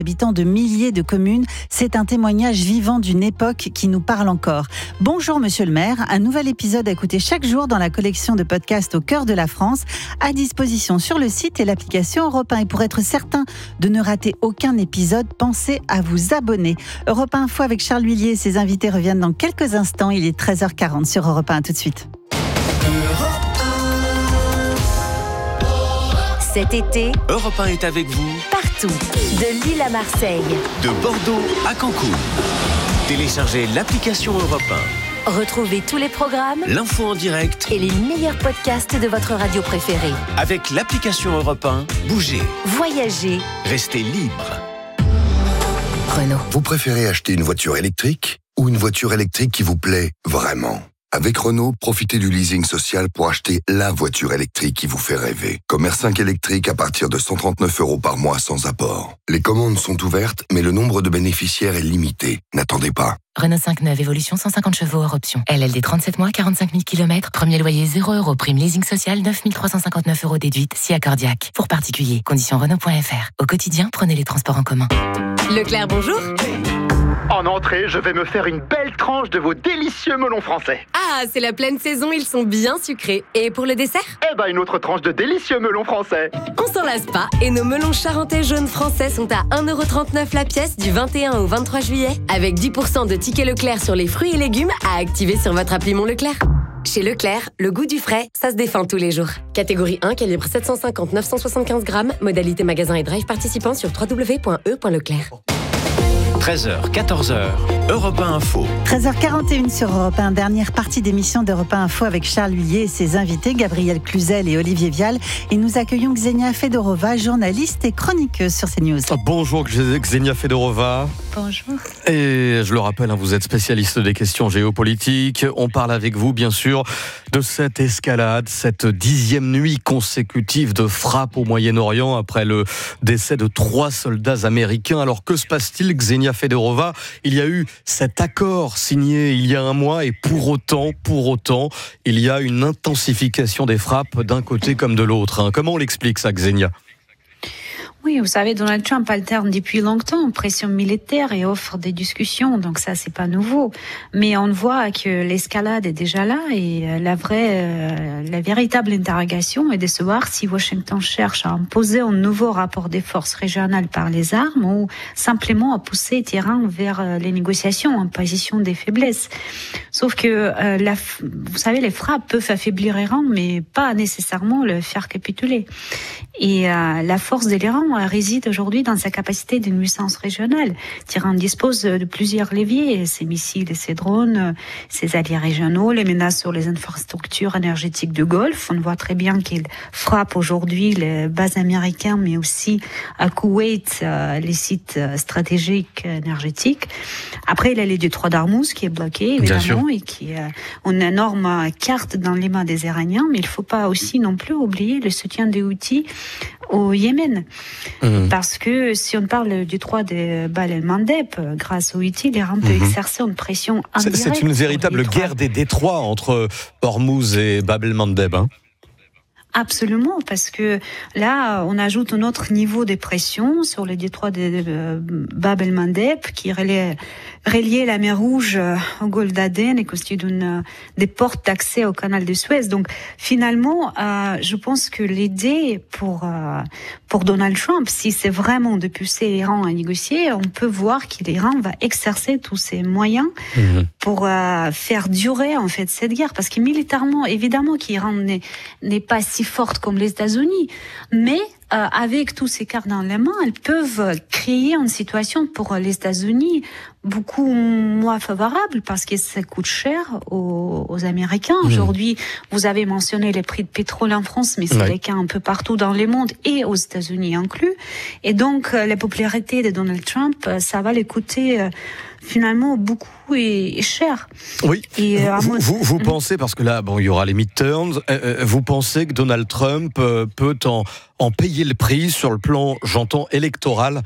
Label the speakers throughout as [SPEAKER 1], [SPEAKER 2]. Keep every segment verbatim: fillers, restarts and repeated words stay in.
[SPEAKER 1] Habitants de milliers de communes, c'est un témoignage vivant d'une époque qui nous parle encore. Bonjour Monsieur le maire, un nouvel épisode à écouter chaque jour dans la collection de podcasts Au cœur de la France, à disposition sur le site et l'application Europe un. Et pour être certain de ne rater aucun épisode, pensez à vous abonner. Europe un Info avec Charles Huillier et ses invités reviennent dans quelques instants. Il est treize heures quarante sur Europe un, tout de suite.
[SPEAKER 2] Cet été,
[SPEAKER 3] Europe un est avec vous
[SPEAKER 2] partout, de Lille à Marseille,
[SPEAKER 3] de Bordeaux à Cancun. Téléchargez l'application Europe un.
[SPEAKER 2] Retrouvez tous les programmes,
[SPEAKER 3] l'info en direct
[SPEAKER 2] et les meilleurs podcasts de votre radio préférée.
[SPEAKER 3] Avec l'application Europe un, bougez,
[SPEAKER 2] voyagez,
[SPEAKER 3] restez libre.
[SPEAKER 2] Renault.
[SPEAKER 4] Vous préférez acheter une voiture électrique ou une voiture électrique qui vous plaît vraiment ? Avec Renault, profitez du leasing social pour acheter la voiture électrique qui vous fait rêver. Comme R cinq électrique à partir de cent trente-neuf euros par mois sans apport. Les commandes sont ouvertes, mais le nombre de bénéficiaires est limité. N'attendez pas.
[SPEAKER 5] Renault cinq neuf, évolution cent cinquante chevaux hors option. L L D trente-sept mois, quarante-cinq mille kilomètres. Premier loyer zéro euros. Prime leasing social neuf mille trois cent cinquante-neuf euros déduite. Si accordiaque. Pour particuliers. Conditions Renault point F R. Au quotidien, prenez les transports en commun.
[SPEAKER 2] Leclerc, bonjour.
[SPEAKER 6] En entrée, je vais me faire une belle tranche de vos délicieux melons français.
[SPEAKER 7] Ah, c'est la pleine saison, ils sont bien sucrés. Et pour le dessert ?
[SPEAKER 6] Eh ben, une autre tranche de délicieux melons français.
[SPEAKER 7] On s'en lasse pas. Et nos melons charentais jaunes français sont à un euro trente-neuf la pièce du vingt et un au vingt-trois juillet. Avec dix pour cent de tickets Leclerc sur les fruits et légumes à activer sur votre appli Mon Leclerc. Chez Leclerc, le goût du frais, ça se défend tous les jours. Catégorie un, calibre sept cent cinquante neuf cent soixante-quinze grammes. Modalité magasin et drive participant sur w w w point e point leclerc.
[SPEAKER 3] treize heures, quatorze heures, Europe un Info.
[SPEAKER 1] treize heures quarante et une sur Europe un, dernière partie d'émission d'Europe un Info avec Charles Huillier et ses invités, Gabriel Cluzel et Olivier Vial. Et nous accueillons Xenia Fedorova, journaliste et chroniqueuse sur CNews.
[SPEAKER 8] Bonjour Xenia Fedorova.
[SPEAKER 1] Bonjour.
[SPEAKER 8] Et je le rappelle, vous êtes spécialiste des questions géopolitiques. On parle avec vous, bien sûr, de cette escalade, cette dixième nuit consécutive de frappe au Moyen-Orient après le décès de trois soldats américains. Alors que se passe-t-il, Xenia Fedorova? Il y a eu cet accord signé il y a un mois et pour autant, pour autant, il y a une intensification des frappes d'un côté comme de l'autre. Comment on l'explique ça, Xenia ?
[SPEAKER 9] Oui, vous savez, Donald Trump alterne depuis longtemps pression militaire et offre des discussions, donc ça, c'est pas nouveau. Mais on voit que l'escalade est déjà là et la vraie, la véritable interrogation est de savoir si Washington cherche à imposer un nouveau rapport des forces régionales par les armes ou simplement à pousser Téhéran vers les négociations en position des faiblesses. Sauf que, euh, la, vous savez, les frappes peuvent affaiblir l'Iran, mais pas nécessairement le faire capituler. Et euh, la force de l'Iran réside aujourd'hui dans sa capacité d'une puissance régionale. Téhéran dispose de plusieurs leviers, ses missiles et ses drones, ses alliés régionaux, les menaces sur les infrastructures énergétiques du Golfe. On voit très bien qu'il frappe aujourd'hui les bases américaines, mais aussi à Koweït, euh, les sites stratégiques énergétiques. Après, il y a les détroits d'Ormuz qui est bloqué, évidemment, et qui a une énorme carte dans les mains des Iraniens, mais il ne faut pas aussi non plus oublier le soutien des Houthis au Yémen. Mmh. Parce que si on parle du détroit de Bab el-Mandeb, grâce aux Houthis, l'Iran peut mmh. exercer une pression indirecte.
[SPEAKER 8] C'est, c'est une véritable guerre des détroits entre Hormuz et Bab el-Mandeb, hein.
[SPEAKER 9] Absolument, parce que là, on ajoute un autre niveau de pression sur le détroit de Bab el-Mandeb qui relie, reliait la mer Rouge au golfe d'Aden et constitue une, des portes d'accès au canal de Suez. Donc, finalement, euh, je pense que l'idée pour euh, pour Donald Trump, si c'est vraiment de pousser l'Iran à négocier, on peut voir que l'Iran va exercer tous ses moyens mmh. pour euh, faire durer en fait cette guerre, parce que militairement, évidemment, qu'Iran n'est n'est pas si forte comme les États-Unis, mais euh, avec tous ces cartes dans les mains, elles peuvent créer une situation pour les États-Unis beaucoup moins favorable parce que ça coûte cher aux, aux Américains. Mmh. Aujourd'hui, vous avez mentionné les prix de pétrole en France, mais c'est ouais. le cas un peu partout dans le monde et aux États-Unis inclus. Et donc, euh, la popularité de Donald Trump, euh, ça va les coûter euh, finalement beaucoup et, et cher.
[SPEAKER 8] Oui.
[SPEAKER 9] Et, euh,
[SPEAKER 8] vous,
[SPEAKER 9] moi...
[SPEAKER 8] vous, vous pensez, parce que là, bon, il y aura les midterms, euh, vous pensez que Donald Trump euh, peut en, en payer le prix sur le plan, j'entends, électoral?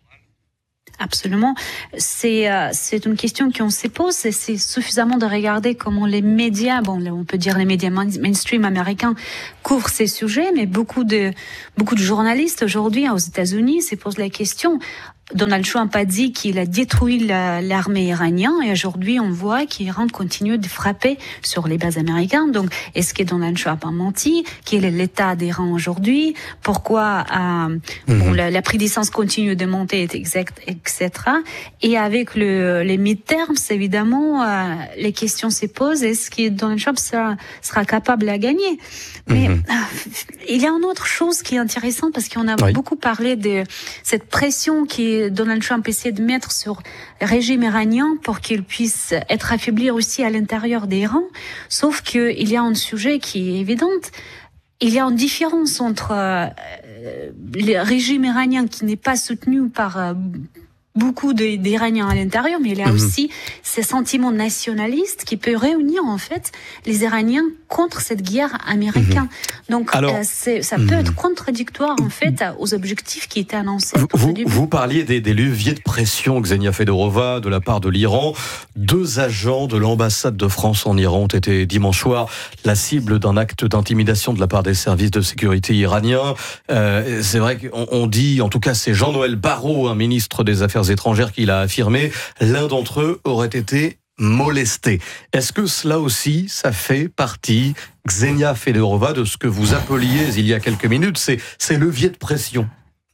[SPEAKER 9] Absolument. C'est euh, c'est une question qu'on se pose et c'est suffisamment de regarder comment les médias, bon, on peut dire les médias mainstream américains couvrent ces sujets, mais beaucoup de beaucoup de journalistes aujourd'hui aux États-Unis se posent la question: Donald Trump a dit qu'il a détruit la, l'armée iranienne et aujourd'hui on voit qu'Iran continue de frapper sur les bases américaines. Donc est-ce que Donald Trump a menti? Quel est l'état d'Iran aujourd'hui? Pourquoi euh, mm-hmm. bon, la, la prix d'essence continue de monter, et cetera. Et avec le, les midterms, évidemment, euh, les questions se posent. Est-ce que Donald Trump sera, sera capable à gagner? Mais mm-hmm. euh, il y a une autre chose qui est intéressante parce qu'on a oui. beaucoup parlé de cette pression qui Donald Trump essaie de mettre sur le régime iranien pour qu'il puisse être affaibli aussi à l'intérieur d'Iran. Sauf qu'il y a un sujet qui est évident. Il y a une différence entre euh, le régime iranien qui n'est pas soutenu par euh, beaucoup de, d'Iraniens à l'intérieur, mais il y a mmh. aussi ces sentiments nationalistes qui peuvent réunir en fait les Iraniens contre cette guerre américaine. Mmh. Donc Alors, euh, c'est, ça mmh. peut être contradictoire en fait aux objectifs qui étaient annoncés.
[SPEAKER 8] Vous, vous parliez des, des leviers de pression, Ksenia Fedorova, de la part de l'Iran. Deux agents de l'ambassade de France en Iran ont été dimanche soir la cible d'un acte d'intimidation de la part des services de sécurité iraniens. Euh, c'est vrai qu'on on dit, en tout cas c'est Jean-Noël Barrot, un ministre des Affaires étrangères, qui l'a affirmé, l'un d'entre eux aurait été molesté. Est-ce que cela aussi, ça fait partie, Ksenia Fedorova, de ce que vous appeliez il y a quelques minutes, ces, ces leviers de pression?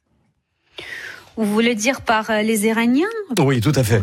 [SPEAKER 9] Vous voulez dire par les Iraniens?
[SPEAKER 8] Oui, tout à fait.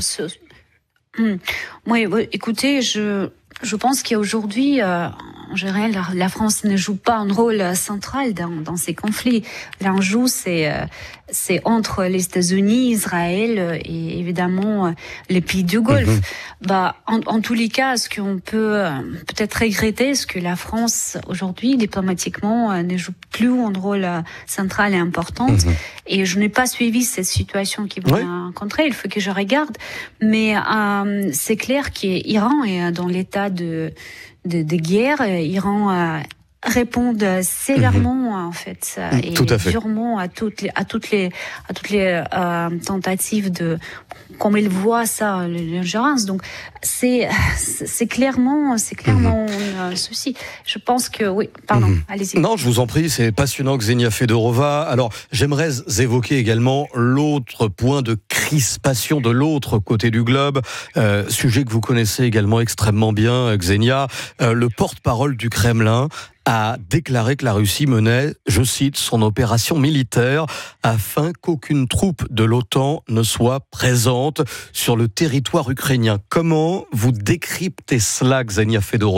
[SPEAKER 9] Hum. Oui, écoutez, je, je pense qu'aujourd'hui, euh, en général, la, la France ne joue pas un rôle central dans, dans ces conflits. L'enjeu, c'est, euh, c'est entre les États-Unis, Israël et évidemment les pays du Golfe. Mm-hmm. Bah, en, en tous les cas, ce qu'on peut euh, peut-être regretter, c'est que la France, aujourd'hui, diplomatiquement, euh, ne joue plus un rôle euh, central et important. Mm-hmm. Et je n'ai pas suivi cette situation qu'ils vont ouais. rencontrer. Il faut que je regarde. Mais euh, c'est clair qu'Iran est dans l'état de de, de guerre. Iran euh, répond sévèrement mmh. en fait et
[SPEAKER 8] Tout à fait.
[SPEAKER 9] durement à toutes les à toutes les à toutes les euh, tentatives de comme ils voient ça l'ingérence. Donc c'est c'est clairement c'est clairement mmh. un souci. Je pense que oui. Pardon. Mmh. Allez-y.
[SPEAKER 8] Non, je vous en prie, c'est passionnant, Ksenia Fedorova. Alors j'aimerais évoquer également l'autre point de crispation de l'autre côté du globe, euh, sujet que vous connaissez également extrêmement bien, Ksenia. Euh, le porte-parole du Kremlin a déclaré que la Russie menait, je cite, son opération militaire afin qu'aucune troupe de l'OTAN ne soit présente sur le territoire ukrainien. Comment vous décryptez cela, Ksenia Fedorova ?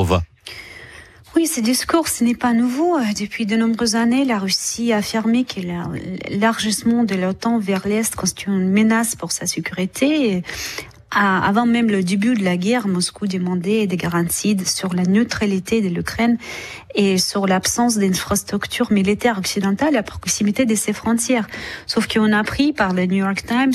[SPEAKER 9] Oui, ce discours, ce n'est pas nouveau. Depuis de nombreuses années, la Russie a affirmé que l'élargissement de l'OTAN vers l'Est constitue une menace pour sa sécurité. Avant même le début de la guerre, Moscou demandait des garanties sur la neutralité de l'Ukraine et sur l'absence d'infrastructures militaires occidentales à proximité de ses frontières. Sauf qu'on a appris par le New York Times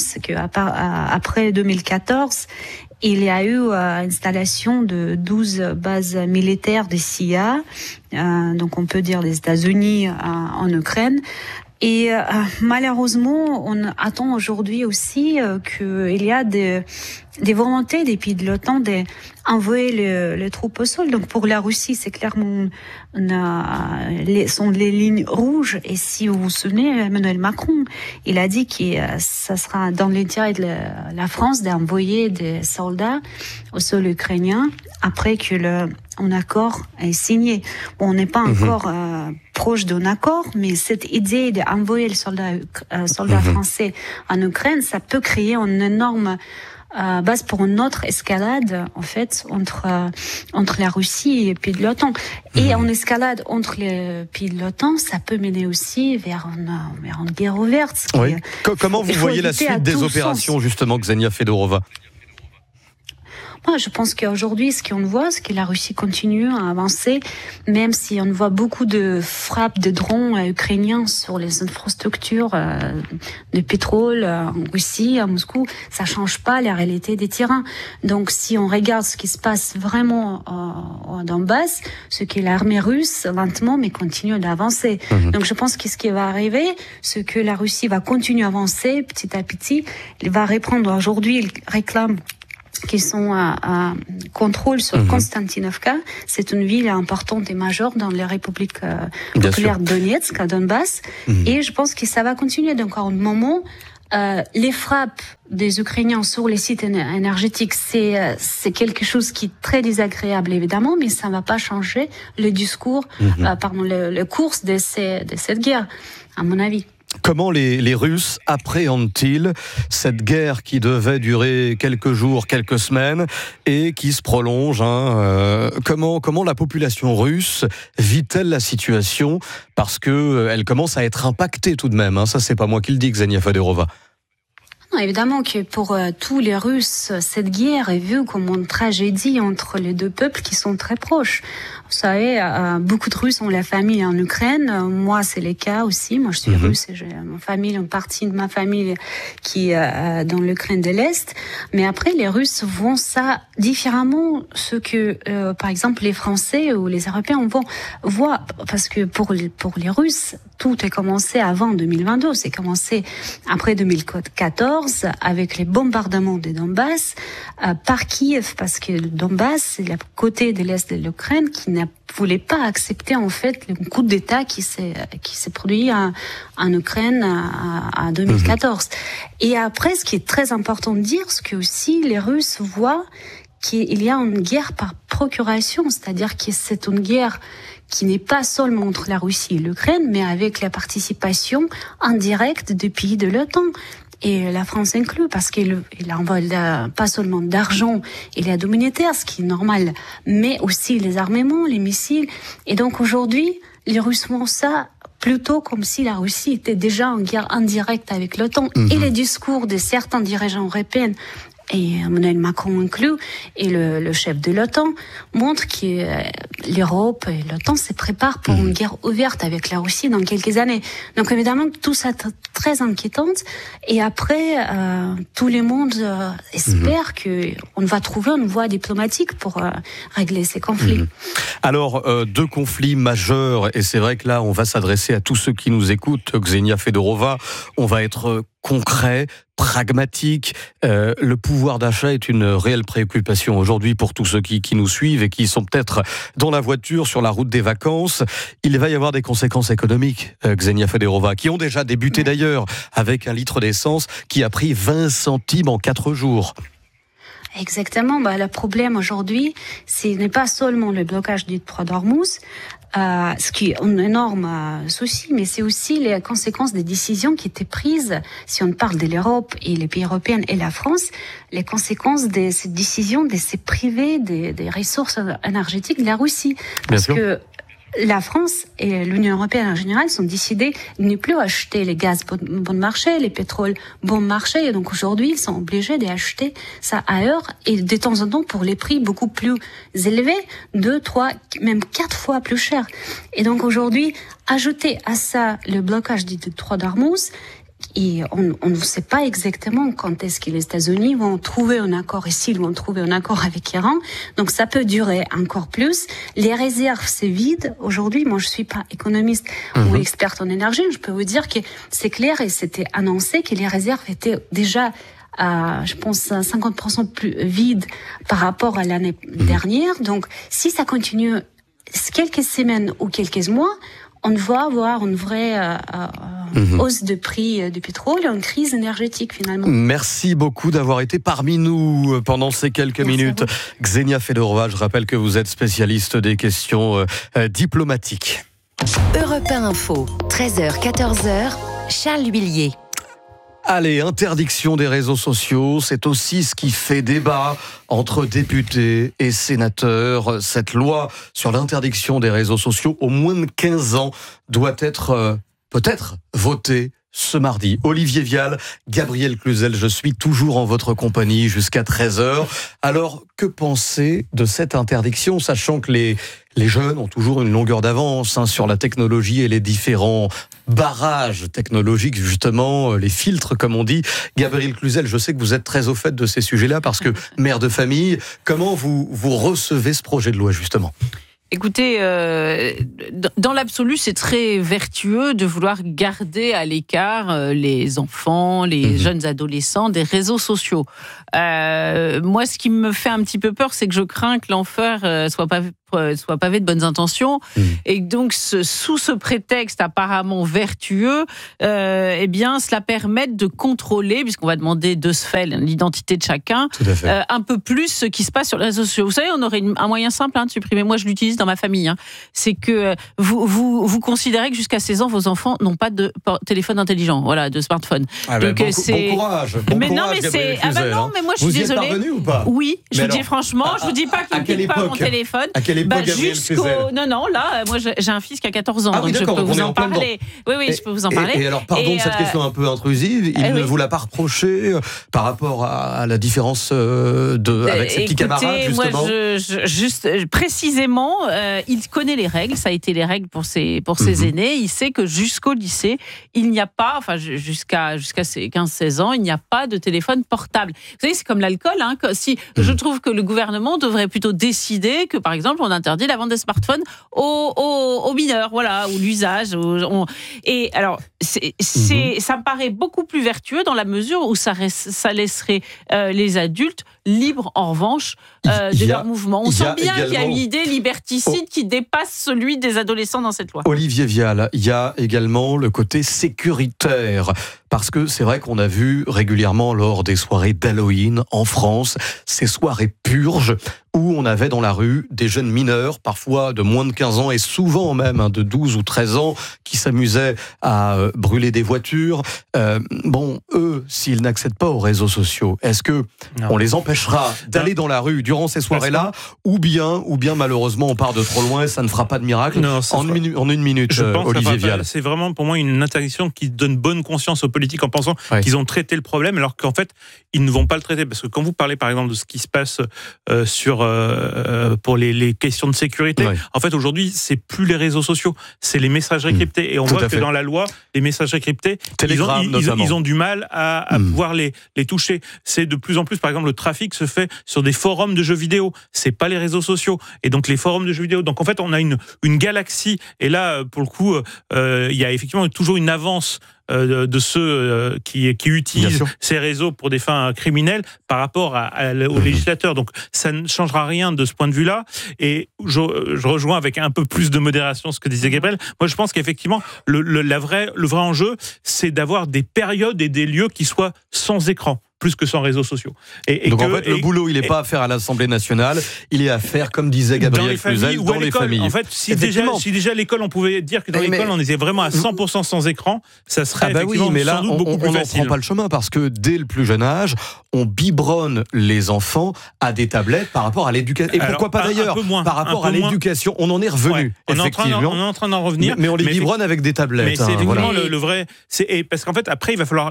[SPEAKER 9] qu'après deux mille quatorze, il y a eu euh, installation de douze bases militaires des C I A, euh, donc on peut dire des États-Unis euh, en Ukraine. Et euh, malheureusement, on attend aujourd'hui aussi euh, qu'il y a des, des volontés des pays de l'OTAN d'envoyer les, les troupes au sol. Donc pour la Russie, c'est clairement on a, les, sont les lignes rouges. Et si vous vous souvenez, Emmanuel Macron, il a dit que euh, ça sera dans l'intérêt de la, la France d'envoyer des soldats au sol ukrainien après que le un accord est signé. Bon, on n'est pas mmh. encore euh, proche d'un accord, mais cette idée d'envoyer le soldat, euh, soldat mmh. français en Ukraine, ça peut créer une énorme euh, base pour une autre escalade, en fait, entre euh, entre la Russie et les pays de l'OTAN. Mmh. Et en escalade entre les pays de l'OTAN, ça peut mener aussi vers une, vers une guerre ouverte.
[SPEAKER 8] Oui. Qui, Comment vous voyez la suite des opérations, sens. justement, Ksenia Fedorova ?
[SPEAKER 9] Moi, je pense qu'aujourd'hui, ce qu'on voit, c'est que la Russie continue à avancer, même si on voit beaucoup de frappes de drones ukrainiens sur les infrastructures euh, de pétrole euh, en Russie, à Moscou. Ça change pas la réalité des terrains. Donc, si on regarde ce qui se passe vraiment euh, dans Donbass, ce que l'armée russe, lentement, mais continue d'avancer. Mmh. Donc, je pense que ce qui va arriver, c'est que la Russie va continuer à avancer petit à petit. Elle va reprendre aujourd'hui, elle réclame qui sont à, à contrôle sur mmh. Konstantinovka. C'est une ville importante et majeure dans la République euh, populaire de Donetsk, à Donbass. Mmh. Et je pense que ça va continuer. Donc, à un moment, Euh, les frappes des Ukrainiens sur les sites énergétiques, c'est, euh, c'est quelque chose qui est très désagréable, évidemment, mais ça ne va pas changer le discours, mmh. euh, pardon, le, le cours de, ces, de cette guerre, à mon avis.
[SPEAKER 8] Comment les, les Russes appréhendent-ils cette guerre qui devait durer quelques jours, quelques semaines et qui se prolonge hein, euh, comment, comment la population russe vit-elle la situation? Parce qu'elle euh, commence à être impactée tout de même. Hein. Ça, c'est pas moi qui le dis, Ksenia Fedorova.
[SPEAKER 9] Non, évidemment que pour euh, tous les Russes, cette guerre est vue comme une tragédie entre les deux peuples qui sont très proches. Vous savez, euh, beaucoup de Russes ont la famille en Ukraine. Euh, moi, c'est le cas aussi. Moi, je suis mmh. russe et j'ai ma famille, une partie de ma famille qui est euh, dans l'Ukraine de l'Est. Mais après, les Russes voient ça différemment, ce que, euh, par exemple, les Français ou les Européens vont voir. Parce que pour les, pour les Russes, tout a commencé avant deux mille vingt-deux. C'est commencé après deux mille quatorze avec les bombardements de Donbass euh, par Kiev. Parce que le Donbass, c'est le côté de l'Est de l'Ukraine qui ne voulait pas accepter en fait le coup d'État qui s'est qui s'est produit en, en Ukraine en deux mille quatorze. Mmh. Et après, ce qui est très important de dire, c'est que aussi les Russes voient qu'il y a une guerre par procuration, c'est-à-dire que c'est une guerre qui n'est pas seulement entre la Russie et l'Ukraine, mais avec la participation indirecte des pays de l'OTAN. Et la France inclus, parce qu'il il envoie pas seulement d'argent et l'aide humanitaire, ce qui est normal, mais aussi les armements, les missiles. Et donc aujourd'hui, les Russes font ça plutôt comme si la Russie était déjà en guerre indirecte avec l'OTAN. Mmh. Et les discours de certains dirigeants européens, et Emmanuel Macron inclus, et le, le chef de l'OTAN, montrent que euh, l'Europe et l'OTAN se préparent pour mmh. une guerre ouverte avec la Russie dans quelques années. Donc évidemment, tout ça est très inquiétant. Et après, euh, tout le monde euh, espère mmh. qu'on va trouver une voie diplomatique pour euh, régler ces conflits. Mmh.
[SPEAKER 8] Alors, euh, deux conflits majeurs, et c'est vrai que là, on va s'adresser à tous ceux qui nous écoutent, Ksenia Fedorova, on va être concret, pragmatique. Euh, le pouvoir d'achat est une réelle préoccupation aujourd'hui pour tous ceux qui, qui nous suivent et qui sont peut-être dans la voiture, sur la route des vacances. Il va y avoir des conséquences économiques, euh, Ksenia Fedorova, qui ont déjà débuté d'ailleurs avec un litre d'essence qui a pris vingt centimes en quatre jours.
[SPEAKER 9] Exactement. Bah, le problème aujourd'hui, ce n'est pas seulement le blocage du détroit d'Ormuz, euh, ce qui est un énorme euh, souci, mais c'est aussi les conséquences des décisions qui étaient prises, si on parle de l'Europe et les pays européens et la France, les conséquences de ces décisions de se priver des, des ressources énergétiques de la Russie. Parce que la France et l'Union européenne en général sont décidées de ne plus acheter les gaz bon, bon marché, les pétroles bon marché. Et donc aujourd'hui, ils sont obligés d'acheter ça ailleurs et de temps en temps pour les prix beaucoup plus élevés, deux, trois, même quatre fois plus cher. Et donc aujourd'hui, ajouter à ça le blocage du détroit d'Ormuz, et on, on ne sait pas exactement quand est-ce que les États-Unis vont trouver un accord et s'ils vont trouver un accord avec l'Iran. Donc ça peut durer encore plus. Les réserves, c'est vide. Aujourd'hui, moi je suis pas économiste mmh. ou experte en énergie. Je peux vous dire que c'est clair et c'était annoncé que les réserves étaient déjà à, je pense, à cinquante pour cent plus vides par rapport à l'année mmh. dernière. Donc si ça continue quelques semaines ou quelques mois, on va avoir une vraie euh, mmh. hausse de prix du pétrole et une crise énergétique finalement.
[SPEAKER 8] Merci beaucoup d'avoir été parmi nous pendant ces quelques Merci minutes. Ksenia Fedorova, je rappelle que vous êtes spécialiste des questions euh, diplomatiques.
[SPEAKER 2] Europe un Info, treize heures quatorze heures, Charles Huillier.
[SPEAKER 8] Allez, interdiction des réseaux sociaux, c'est aussi ce qui fait débat entre députés et sénateurs. Cette loi sur l'interdiction des réseaux sociaux aux moins de quinze ans doit être euh, peut-être votée ce mardi. Olivier Vial, Gabriel Cluzel, je suis toujours en votre compagnie jusqu'à treize heures. Alors, que penser de cette interdiction, sachant que les, les jeunes ont toujours une longueur d'avance hein, sur la technologie et les différents barrages technologiques, justement, les filtres, comme on dit. Gabriel Cluzel, je sais que vous êtes très au fait de ces sujets-là, parce que mère de famille, comment vous, vous recevez ce projet de loi, justement ?
[SPEAKER 10] Écoutez, euh, dans l'absolu, c'est très vertueux de vouloir garder à l'écart euh, les enfants, les mmh. jeunes adolescents des réseaux sociaux. Euh, moi, ce qui me fait un petit peu peur, c'est que je crains que l'enfer euh, soit pas soit pavé de bonnes intentions. Mmh. Et donc, ce, sous ce prétexte apparemment vertueux, euh, eh bien, cela permet de contrôler, puisqu'on va demander de ce fait l'identité de chacun, euh, un peu plus ce qui se passe sur les réseaux sociaux. Vous savez, on aurait une, un moyen simple hein, de supprimer. Moi, je l'utilise dans ma famille. Hein. C'est que vous, vous, vous considérez que jusqu'à seize ans, vos enfants n'ont pas de téléphone intelligent, voilà, de smartphone.
[SPEAKER 8] Ah ben, donc, bon, c'est... bon courage. Bon
[SPEAKER 10] mais
[SPEAKER 8] courage,
[SPEAKER 10] non, mais c'est. Ah ben non, mais moi, je suis
[SPEAKER 8] vous
[SPEAKER 10] désolée.
[SPEAKER 8] Vous y êtes parvenu ou pas?
[SPEAKER 10] Oui, je
[SPEAKER 8] mais
[SPEAKER 10] vous
[SPEAKER 8] alors,
[SPEAKER 10] dis franchement,
[SPEAKER 8] à,
[SPEAKER 10] je vous dis pas qu'il ne quitte pas mon téléphone.
[SPEAKER 8] À quelle époque,
[SPEAKER 10] bah,
[SPEAKER 8] Gabriel
[SPEAKER 10] jusqu'au...
[SPEAKER 8] Cluzel?
[SPEAKER 10] Non, non, là, moi, j'ai un fils qui a quatorze ans,
[SPEAKER 8] ah, oui,
[SPEAKER 10] donc je peux vous en parler.
[SPEAKER 8] Dans...
[SPEAKER 10] Oui, oui,
[SPEAKER 8] et,
[SPEAKER 10] je peux vous en parler.
[SPEAKER 8] Et, et alors, pardon de cette euh... question un peu intrusive, il
[SPEAKER 10] eh,
[SPEAKER 8] ne
[SPEAKER 10] oui.
[SPEAKER 8] vous l'a pas reproché euh, par rapport à, à la différence euh, de, avec ses petits camarades, justement?
[SPEAKER 10] Moi, je, je, juste, précisément, euh, il connaît les règles, ça a été les règles pour ses, pour ses mm-hmm. aînés, il sait que jusqu'au lycée, il n'y a pas, enfin, jusqu'à jusqu'à ses quinze seize ans, il n'y a pas de téléphone portable. Vous savez, c'est comme l'alcool, hein, que si mm-hmm. je trouve que le gouvernement devrait plutôt décider que, par exemple, on interdit la vente des smartphones aux, aux, aux mineurs, voilà, ou l'usage. On... Et alors, c'est, c'est, mmh. ça me paraît beaucoup plus vertueux dans la mesure où ça, ça laisserait euh, les adultes libres, en revanche, euh, de leurs mouvements. On sent bien qu'il y a une idée liberticide oh. qui dépasse celui des adolescents dans cette loi.
[SPEAKER 8] Olivier Vial, il y a également le côté sécuritaire. Parce que c'est vrai qu'on a vu régulièrement lors des soirées d'Halloween en France, ces soirées purges où on avait dans la rue des jeunes mineurs, parfois de moins de quinze ans et souvent même hein, de douze ou treize ans, qui s'amusaient à euh, brûler des voitures. Euh, bon, eux, s'ils n'accèdent pas aux réseaux sociaux, est-ce que non. on les empêchera d'aller dans la rue durant ces soirées-là, ou bien, ou bien malheureusement on part de trop loin et ça ne fera pas de miracle non, en, fera... minu- en une minute,
[SPEAKER 11] Je pense
[SPEAKER 8] Olivier Vial.
[SPEAKER 11] C'est vraiment pour moi une interdiction qui donne bonne conscience aux politiques en pensant ouais. qu'ils ont traité le problème, alors qu'en fait ils ne vont pas le traiter, parce que quand vous parlez par exemple de ce qui se passe euh, sur euh, pour les, les questions de sécurité, ouais. en fait aujourd'hui c'est plus les réseaux sociaux, c'est les messageries mmh. cryptées, et on Tout voit que fait. dans la loi les messageries cryptées ils ont, ils, ils, ils ont du mal à, à mmh. pouvoir les, les toucher. C'est de plus en plus, par exemple le trafic se fait sur des forums de jeux vidéo, c'est pas les réseaux sociaux, et donc les forums de jeux vidéo, donc en fait on a une, une galaxie, et là pour le coup euh, il y a effectivement toujours une avance de, de ceux euh, qui, qui utilisent ces réseaux pour des fins criminelles par rapport à, à, aux législateurs. Donc ça ne changera rien de ce point de vue-là. Et je, je rejoins avec un peu plus de modération ce que disait Gabriel. Moi, je pense qu'effectivement, le, le, la vraie, le vrai enjeu, c'est d'avoir des périodes et des lieux qui soient sans écran, plus que sans réseaux sociaux. Et, et
[SPEAKER 8] Donc
[SPEAKER 11] que,
[SPEAKER 8] en fait, le
[SPEAKER 11] et,
[SPEAKER 8] boulot, il n'est pas à faire à l'Assemblée nationale, il est à faire, comme disait Gabriel Cluzel, dans les familles.
[SPEAKER 11] En fait, si déjà, si déjà à l'école, on pouvait dire que dans mais l'école, on était vraiment à cent pour cent sans écran, ça serait ah bah effectivement oui, mais là, sans doute on, beaucoup on, plus facile.
[SPEAKER 8] On n'en prend pas le chemin, parce que dès le plus jeune âge, on biberonne les enfants à des tablettes par rapport à l'éducation. Et pourquoi pas d'ailleurs, par rapport à l'éducation, on en est revenu,
[SPEAKER 11] on effectivement. On est en train d'en revenir.
[SPEAKER 8] Mais on les biberonne avec des tablettes.
[SPEAKER 11] Mais c'est effectivement le vrai... Parce qu'en fait, après, il va falloir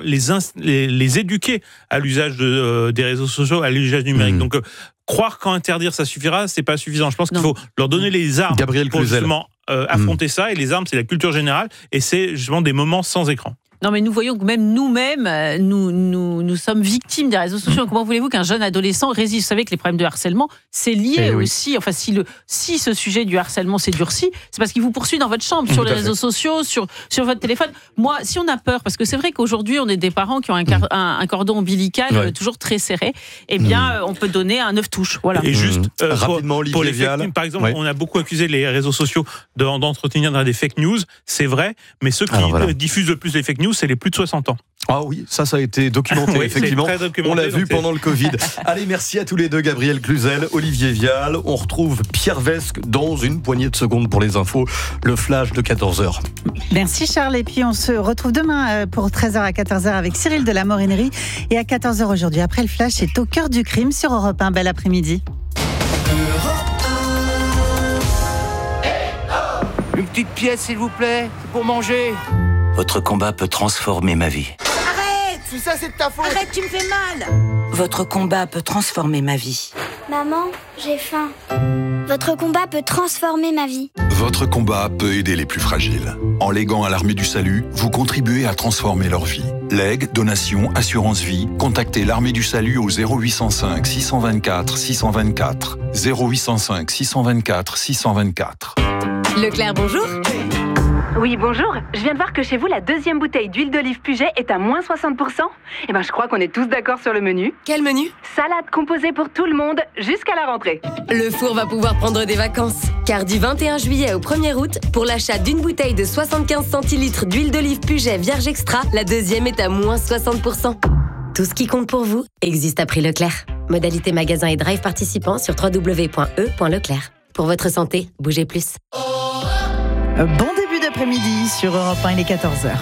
[SPEAKER 11] les éduquer à l'usage de des réseaux sociaux à l'usage numérique. Mmh. Donc, euh, croire qu'en interdire, ça suffira, c'est pas suffisant. Je pense non. qu'il faut leur donner les armes
[SPEAKER 8] Gabriel
[SPEAKER 11] pour
[SPEAKER 8] Cluzel.
[SPEAKER 11] justement euh, affronter mmh. ça. Et les armes, c'est la culture générale. Et c'est justement des moments sans écran.
[SPEAKER 10] Non, mais nous voyons que même nous-mêmes, nous, nous, nous sommes victimes des réseaux sociaux. Comment voulez-vous qu'un jeune adolescent résiste? Vous savez que les problèmes de harcèlement, c'est lié oui. aussi. Enfin, si, le, si ce sujet du harcèlement s'est durci, c'est parce qu'il vous poursuit dans votre chambre, sur Tout les réseaux fait. sociaux, sur, sur votre téléphone. Moi, si on a peur, parce que c'est vrai qu'aujourd'hui, on est des parents qui ont un, car, un, un cordon ombilical ouais. toujours très serré, eh bien, mmh. on peut donner un neuf touches. Voilà.
[SPEAKER 11] Et juste, euh,
[SPEAKER 8] rapidement,
[SPEAKER 11] pour, pour les
[SPEAKER 8] Vial.
[SPEAKER 11] fake news, par exemple,
[SPEAKER 8] ouais.
[SPEAKER 11] on a beaucoup accusé les réseaux sociaux d'entretenir des fake news. C'est vrai, mais ceux qui Alors, voilà. diffusent le plus les fake news, c'est les plus de soixante ans.
[SPEAKER 8] Ah oui, ça, ça a été documenté, oui, effectivement.
[SPEAKER 11] Documenté,
[SPEAKER 8] on l'a vu
[SPEAKER 11] c'est...
[SPEAKER 8] pendant le Covid. Allez, merci à tous les deux, Gabriel Cluzel, Olivier Vial. On retrouve Pierre Vesque dans une poignée de secondes pour les infos. Le flash de quatorze heures.
[SPEAKER 1] Merci Charles. Et puis on se retrouve demain pour treize heures à quatorze heures avec Cyril de la Morinerie. Et à quatorze heures aujourd'hui, après le flash, c'est Au cœur du crime sur Europe un. Bel après-midi.
[SPEAKER 12] Une petite pièce, s'il vous plaît, pour manger.
[SPEAKER 3] Votre combat peut transformer ma vie.
[SPEAKER 12] Arrête! Tout ça, c'est de ta faute!
[SPEAKER 13] Arrête, tu me fais mal!
[SPEAKER 14] Votre combat peut transformer ma vie.
[SPEAKER 15] Maman, j'ai faim. Votre combat peut transformer ma vie.
[SPEAKER 16] Votre combat peut aider les plus fragiles. En léguant à l'Armée du Salut, vous contribuez à transformer leur vie. Legs, donations, assurance vie, contactez l'Armée du Salut au zéro huit cent cinq six cent vingt-quatre six cent vingt-quatre. zéro huit cent cinq six cent vingt-quatre six cent vingt-quatre.
[SPEAKER 7] Leclerc, bonjour.
[SPEAKER 13] Oui, bonjour. Je viens de voir que chez vous, la deuxième bouteille d'huile d'olive Puget est à moins soixante pour cent. Eh ben, je crois qu'on est tous d'accord sur le menu.
[SPEAKER 7] Quel menu?
[SPEAKER 13] Salade composée pour tout le monde, jusqu'à la rentrée.
[SPEAKER 7] Le four va pouvoir prendre des vacances. Car du vingt et un juillet au premier août, pour l'achat d'une bouteille de soixante-quinze centilitres d'huile d'olive Puget Vierge Extra, la deuxième est à moins soixante pour cent. Tout ce qui compte pour vous existe à prix Leclerc. Modalité magasin et drive participants sur w w w point e point leclerc. Pour votre santé, bougez plus.
[SPEAKER 1] Bon début d'après-midi sur Europe un, il est quatorze heures.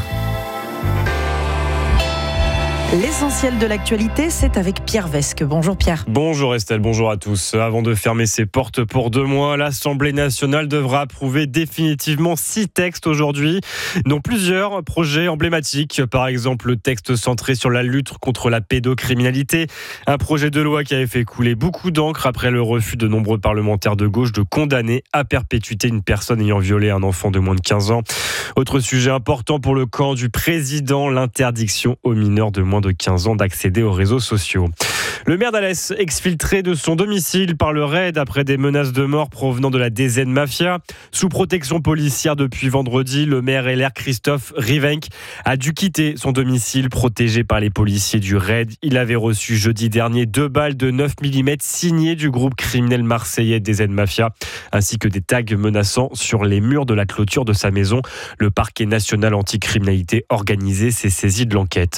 [SPEAKER 1] L'essentiel de l'actualité, c'est avec Pierre Vesque. Bonjour Pierre.
[SPEAKER 17] Bonjour Estelle, bonjour à tous. Avant de fermer ses portes pour deux mois, l'Assemblée nationale devra approuver définitivement six textes aujourd'hui, dont plusieurs projets emblématiques. Par exemple, le texte centré sur la lutte contre la pédocriminalité, un projet de loi qui avait fait couler beaucoup d'encre après le refus de nombreux parlementaires de gauche de condamner à perpétuité une personne ayant violé un enfant de moins de quinze ans. Autre sujet important pour le camp du président, l'interdiction aux mineurs de moins de quinze ans d'accéder aux réseaux sociaux. Le maire d'Alès, exfiltré de son domicile par le raid après des menaces de mort provenant de la D Z Mafia. Sous protection policière depuis vendredi, le maire L R Christophe Rivenk a dû quitter son domicile protégé par les policiers du raid. Il avait reçu jeudi dernier deux balles de neuf millimètres signées du groupe criminel marseillais D Z Mafia, ainsi que des tags menaçants sur les murs de la clôture de sa maison. Le parquet national anticriminalité organisé s'est saisi de l'enquête.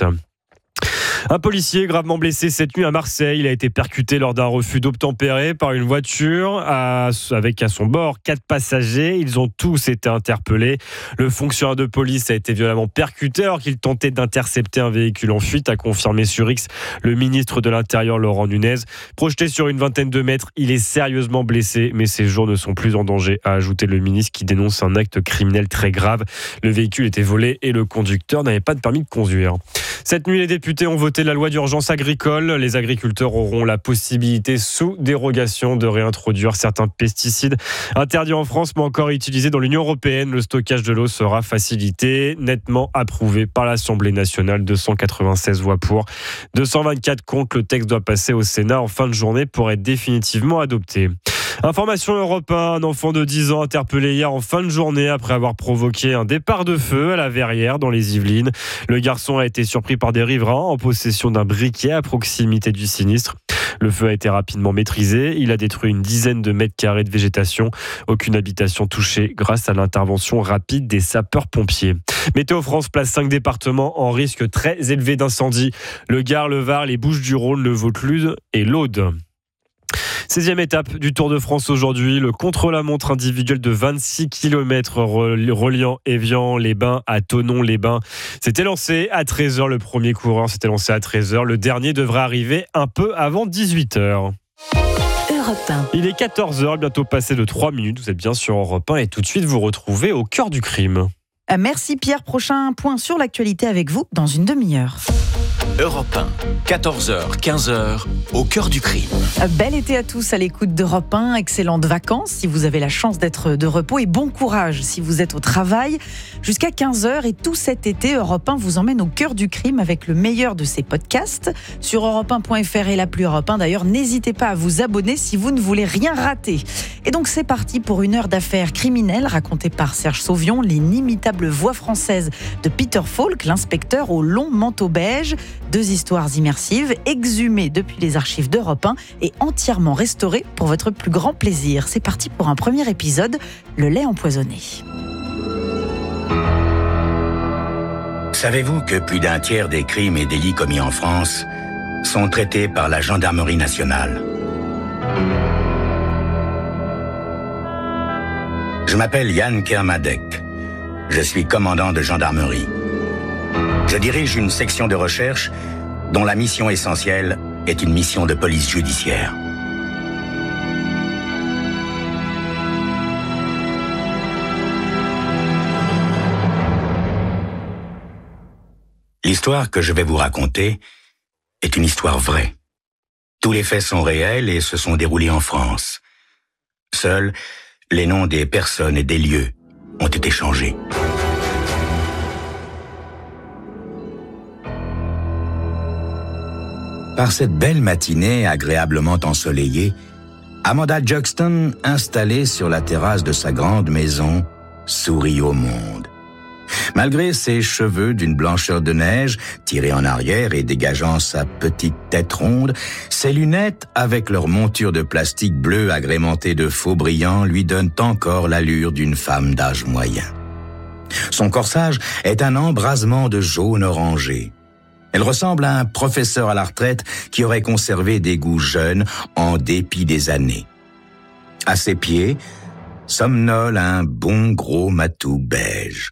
[SPEAKER 17] Un policier gravement blessé cette nuit à Marseille. Il a été percuté lors d'un refus d'obtempérer par une voiture à, avec à son bord quatre passagers. Ils ont tous été interpellés. Le fonctionnaire de police a été violemment percuté alors qu'il tentait d'intercepter un véhicule en fuite, a confirmé sur X le ministre de l'Intérieur Laurent Nunez. Projeté sur une vingtaine de mètres, il est sérieusement blessé, mais ses jours ne sont plus en danger, a ajouté le ministre qui dénonce un acte criminel très grave. Le véhicule était volé et le conducteur n'avait pas de permis de conduire. Cette nuit, les députés ont voté la loi d'urgence agricole. Les agriculteurs auront la possibilité, sous dérogation, de réintroduire certains pesticides interdits en France, mais encore utilisés dans l'Union européenne. Le stockage de l'eau sera facilité, nettement approuvé par l'Assemblée nationale. deux cent quatre-vingt-seize voix pour, deux cent vingt-quatre contre. Le texte doit passer au Sénat en fin de journée pour être définitivement adopté. Information Europe un, un enfant de dix ans interpellé hier en fin de journée après avoir provoqué un départ de feu à la Verrière dans les Yvelines. Le garçon a été surpris par des riverains en possession d'un briquet à proximité du sinistre. Le feu a été rapidement maîtrisé. Il a détruit une dizaine de mètres carrés de végétation. Aucune habitation touchée grâce à l'intervention rapide des sapeurs-pompiers. Météo France place cinq départements en risque très élevé d'incendie. Le Gard, le Var, les Bouches-du-Rhône, le Vaucluse et l'Aude. seizième étape du Tour de France aujourd'hui, le contre-la-montre individuel de vingt-six kilomètres reliant Évian-les-Bains à Thonon-les-Bains. C'était lancé à treize heures, le premier coureur s'était lancé à treize heures. Le dernier devrait arriver un peu avant dix-huit heures.
[SPEAKER 2] Europe un.
[SPEAKER 17] Il est quatorze heures, bientôt passé de trois minutes. Vous êtes bien sur Europe un et tout de suite vous retrouvez au cœur du crime.
[SPEAKER 1] Merci Pierre, prochain point sur l'actualité avec vous dans une demi-heure.
[SPEAKER 3] Europe un, quatorze heures, quinze heures, au cœur du crime.
[SPEAKER 1] Bel été à tous à l'écoute d'Europe un, excellentes vacances si vous avez la chance d'être de repos et bon courage si vous êtes au travail. Jusqu'à quinze heures et tout cet été, Europe un vous emmène au cœur du crime avec le meilleur de ses podcasts. Sur europe un point f r et l'appli Europe un d'ailleurs, n'hésitez pas à vous abonner si vous ne voulez rien rater. Et donc c'est parti pour une heure d'affaires criminelles racontée par Serge Sauvion, l'inimitable voix française de Peter Falk, l'inspecteur au long manteau beige. Deux histoires immersives, exhumées depuis les archives d'Europe un et entièrement restaurées pour votre plus grand plaisir. C'est parti pour un premier épisode, le lait empoisonné.
[SPEAKER 18] Savez-vous que plus d'un tiers des crimes et délits commis en France sont traités par la gendarmerie nationale ? Je m'appelle Yann Kermadec. Je suis commandant de gendarmerie. Je dirige une section de recherche dont la mission essentielle est une mission de police judiciaire. L'histoire que je vais vous raconter est une histoire vraie. Tous les faits sont réels et se sont déroulés en France. Seuls les noms des personnes et des lieux ont été changés. Par cette belle matinée agréablement ensoleillée, Amanda Juxton, installée sur la terrasse de sa grande maison, sourit au monde. Malgré ses cheveux d'une blancheur de neige, tirés en arrière et dégageant sa petite tête ronde, ses lunettes, avec leur monture de plastique bleu agrémentée de faux brillants, lui donnent encore l'allure d'une femme d'âge moyen. Son corsage est un embrasement de jaune orangé. Elle ressemble à un professeur à la retraite qui aurait conservé des goûts jeunes en dépit des années. À ses pieds, somnole un bon gros matou beige.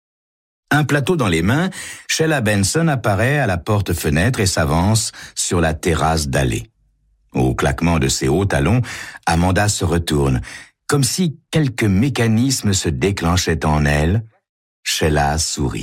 [SPEAKER 18] Un plateau dans les mains, Sheila Benson apparaît à la porte-fenêtre et s'avance sur la terrasse d'allée. Au claquement de ses hauts talons, Amanda se retourne, comme si quelque mécanisme se déclenchait en elle. Sheila sourit.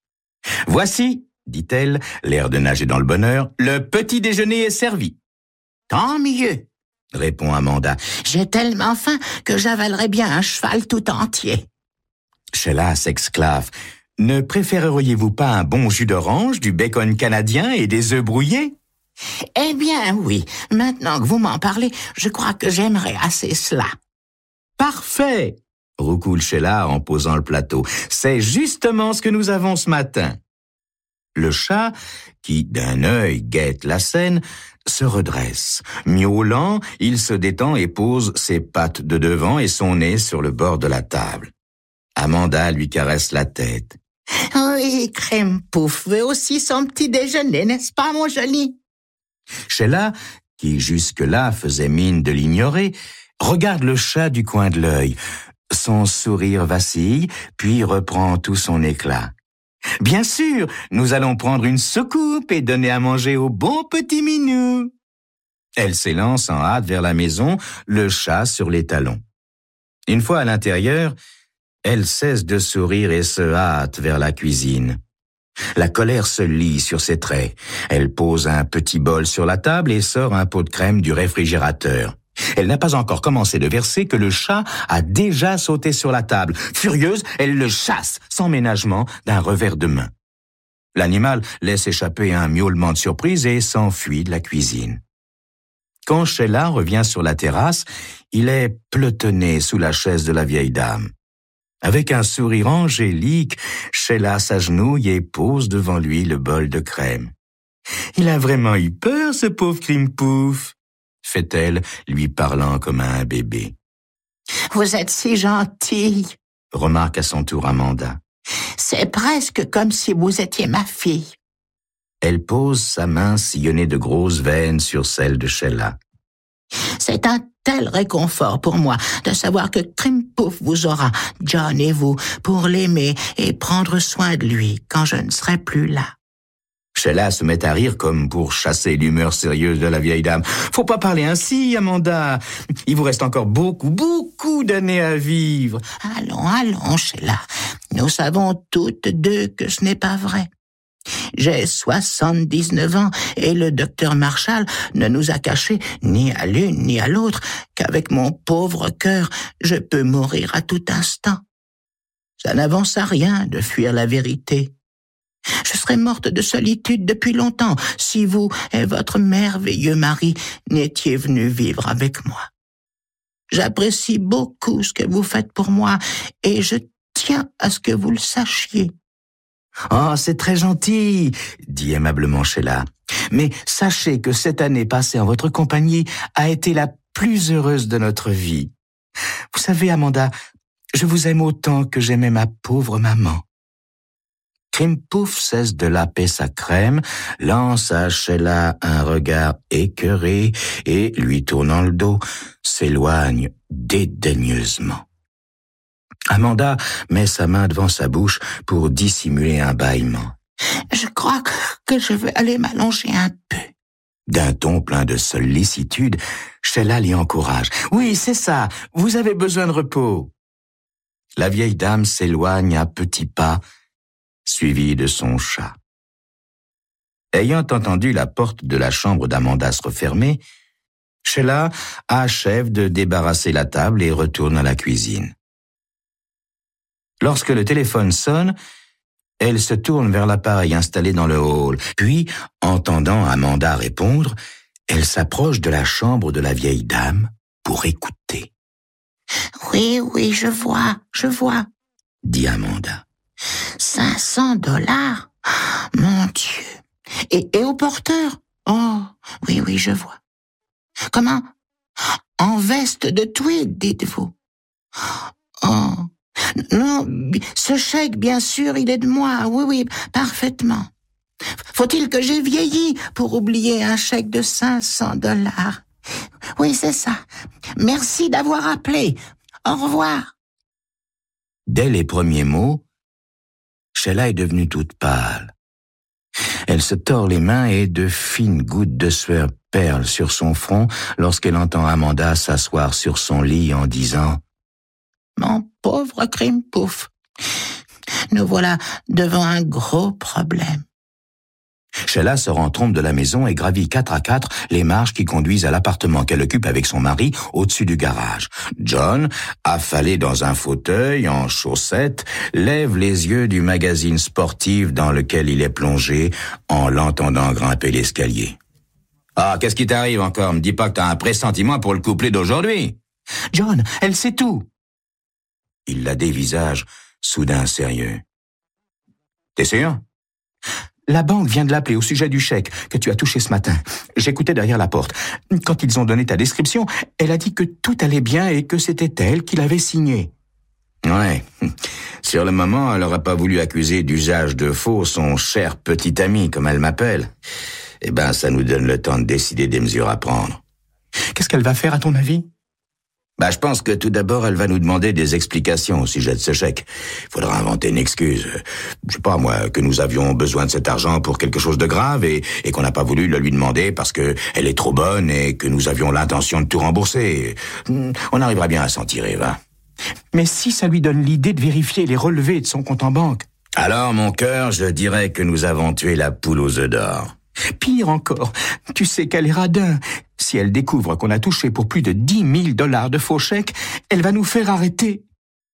[SPEAKER 18] « Voici, dit-elle, l'air de nager dans le bonheur, le petit déjeuner est servi. »«
[SPEAKER 19] Tant mieux, » répond Amanda. « J'ai tellement faim que j'avalerais bien un cheval tout entier. »
[SPEAKER 18] Sheila s'exclave. « Ne préféreriez-vous pas un bon jus d'orange, du bacon canadien et des œufs brouillés ?»«
[SPEAKER 19] Eh bien oui, maintenant que vous m'en parlez, je crois que j'aimerais assez cela. »«
[SPEAKER 18] Parfait !» roucoule Sheila en posant le plateau. « C'est justement ce que nous avons ce matin. » Le chat, qui d'un œil guette la scène, se redresse. Miaulant, il se détend et pose ses pattes de devant et son nez sur le bord de la table. Amanda lui caresse la tête.
[SPEAKER 19] « Oui, Crème Pouf veut aussi son petit déjeuner, n'est-ce pas, mon joli ?»
[SPEAKER 18] Sheila, qui jusque-là faisait mine de l'ignorer, regarde le chat du coin de l'œil. Son sourire vacille, puis reprend tout son éclat. « Bien sûr, nous allons prendre une soucoupe et donner à manger au bon petit minou. » Elle s'élance en hâte vers la maison, le chat sur les talons. Une fois à l'intérieur, elle cesse de sourire et se hâte vers la cuisine. La colère se lit sur ses traits. Elle pose un petit bol sur la table et sort un pot de crème du réfrigérateur. Elle n'a pas encore commencé de verser que le chat a déjà sauté sur la table. Furieuse, elle le chasse sans ménagement d'un revers de main. L'animal laisse échapper un miaulement de surprise et s'enfuit de la cuisine. Quand Sheila revient sur la terrasse, il est pelotonné sous la chaise de la vieille dame. Avec un sourire angélique, Sheila s'agenouille et pose devant lui le bol de crème. « Il a vraiment eu peur, ce pauvre Crème Pouf !» fait-elle, lui parlant comme à un bébé.
[SPEAKER 19] « Vous êtes si gentille !»
[SPEAKER 18] remarque à son tour Amanda.
[SPEAKER 19] « C'est presque comme si vous étiez ma fille. »
[SPEAKER 18] Elle pose sa main sillonnée de grosses veines sur celle de Sheila.
[SPEAKER 19] « C'est un tel réconfort pour moi de savoir que Crème Pouf vous aura, John et vous, pour l'aimer et prendre soin de lui quand je ne serai plus là. »
[SPEAKER 18] Sheila se met à rire comme pour chasser l'humeur sérieuse de la vieille dame. « Faut pas parler ainsi, Amanda. Il vous reste encore beaucoup, beaucoup d'années à vivre. »«
[SPEAKER 19] Allons, allons, Sheila. Nous savons toutes deux que ce n'est pas vrai. J'ai soixante-dix-neuf ans et le docteur Marshall ne nous a caché ni à l'une ni à l'autre qu'avec mon pauvre cœur, je peux mourir à tout instant. Ça n'avance à rien de fuir la vérité. Je serais morte de solitude depuis longtemps si vous et votre merveilleux mari n'étiez venus vivre avec moi. J'apprécie beaucoup ce que vous faites pour moi et je tiens à ce que vous le sachiez. »
[SPEAKER 18] « Oh, c'est très gentil, » dit aimablement Sheila. « Mais sachez que cette année passée en votre compagnie a été la plus heureuse de notre vie. Vous savez, Amanda, je vous aime autant que j'aimais ma pauvre maman. » Crème Pouf cesse de laper sa crème, lance à Sheila un regard écœuré et, lui tournant le dos, s'éloigne dédaigneusement. Amanda met sa main devant sa bouche pour dissimuler un bâillement.
[SPEAKER 19] « Je crois que je vais aller m'allonger un peu. »
[SPEAKER 18] D'un ton plein de sollicitude, Sheila l'y encourage. « Oui, c'est ça, vous avez besoin de repos. » La vieille dame s'éloigne à petits pas, suivie de son chat. Ayant entendu la porte de la chambre d'Amanda se refermer, Sheila achève de débarrasser la table et retourne à la cuisine. Lorsque le téléphone sonne, elle se tourne vers l'appareil installé dans le hall. Puis, entendant Amanda répondre, elle s'approche de la chambre de la vieille dame pour écouter.
[SPEAKER 19] « Oui, oui, je vois, je vois, »
[SPEAKER 18] dit Amanda.
[SPEAKER 19] cinq cents dollars? Mon Dieu. Et, et au porteur? Oh, oui, oui, je vois. Comment? En veste de tweed, dites-vous? Oh, non, ce chèque, bien sûr, il est de moi. Oui, oui, parfaitement. Faut-il que j'aie vieilli pour oublier un chèque de cinq cents dollars? Oui, c'est ça. Merci d'avoir appelé. Au revoir.
[SPEAKER 18] Dès les premiers mots, Sheila est devenue toute pâle. Elle se tord les mains et de fines gouttes de sueur perlent sur son front lorsqu'elle entend Amanda s'asseoir sur son lit en disant «
[SPEAKER 19] Mon pauvre Crimpouf, nous voilà devant un gros problème. »
[SPEAKER 18] Sheila sort en trompe de la maison et gravit quatre à quatre les marches qui conduisent à l'appartement qu'elle occupe avec son mari au-dessus du garage. John, affalé dans un fauteuil, en chaussettes, lève les yeux du magazine sportif dans lequel il est plongé en l'entendant grimper l'escalier. « Ah, qu'est-ce qui t'arrive encore? Me dis pas que t'as un pressentiment pour le couplet d'aujourd'hui. »«
[SPEAKER 19] John, elle sait tout. »
[SPEAKER 18] Il la dévisage, soudain sérieux. « T'es sûr? »
[SPEAKER 19] La banque vient de l'appeler au sujet du chèque que tu as touché ce matin. J'écoutais derrière la porte. Quand ils ont donné ta description, elle a dit que tout allait bien et que c'était elle qui l'avait signé.
[SPEAKER 18] Ouais. Sur le moment, elle n'aurait pas voulu accuser d'usage de faux son cher petit ami, comme elle m'appelle. Eh ben, ça nous donne le temps de décider des mesures à prendre.
[SPEAKER 19] Qu'est-ce qu'elle va faire, à ton avis?
[SPEAKER 18] Bah, je pense que tout d'abord, elle va nous demander des explications au sujet de ce chèque. Il faudra inventer une excuse. Je sais pas, moi, que nous avions besoin de cet argent pour quelque chose de grave et, et qu'on n'a pas voulu le lui demander parce que elle est trop bonne et que nous avions l'intention de tout rembourser. On arrivera bien à s'en tirer, va.
[SPEAKER 19] Mais si ça lui donne l'idée de vérifier les relevés de son compte en banque?
[SPEAKER 18] Alors, mon cœur, je dirais que nous avons tué la poule aux œufs d'or.
[SPEAKER 19] Pire encore, tu sais qu'elle est radin. Si elle découvre qu'on a touché pour plus de dix mille dollars de faux chèques, elle va nous faire arrêter.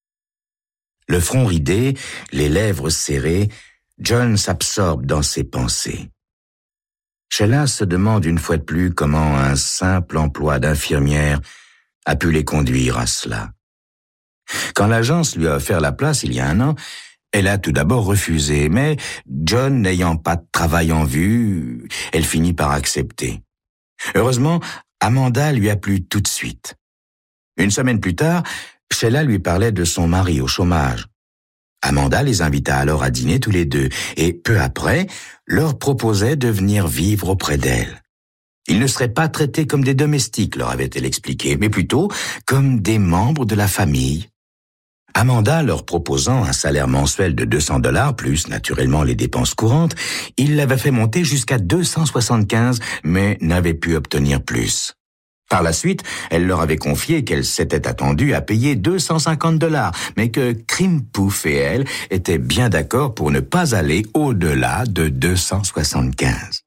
[SPEAKER 18] Le front ridé, les lèvres serrées, John s'absorbe dans ses pensées. Sheila se demande une fois de plus comment un simple emploi d'infirmière a pu les conduire à cela. Quand l'agence lui a offert la place il y a un an, elle a tout d'abord refusé, mais John n'ayant pas de travail en vue, elle finit par accepter. Heureusement, Amanda lui a plu tout de suite. Une semaine plus tard, Sheila lui parlait de son mari au chômage. Amanda les invita alors à dîner tous les deux et peu après, leur proposait de venir vivre auprès d'elle. Ils ne seraient pas traités comme des domestiques, leur avait-elle expliqué, mais plutôt comme des membres de la famille. Amanda leur proposant un salaire mensuel de deux cents dollars, plus naturellement les dépenses courantes, il l'avait fait monter jusqu'à deux cent soixante-quinze, mais n'avait pu obtenir plus. Par la suite, elle leur avait confié qu'elle s'était attendue à payer deux cent cinquante dollars, mais que Crimpouf et elle étaient bien d'accord pour ne pas aller au-delà de deux cent soixante-quinze.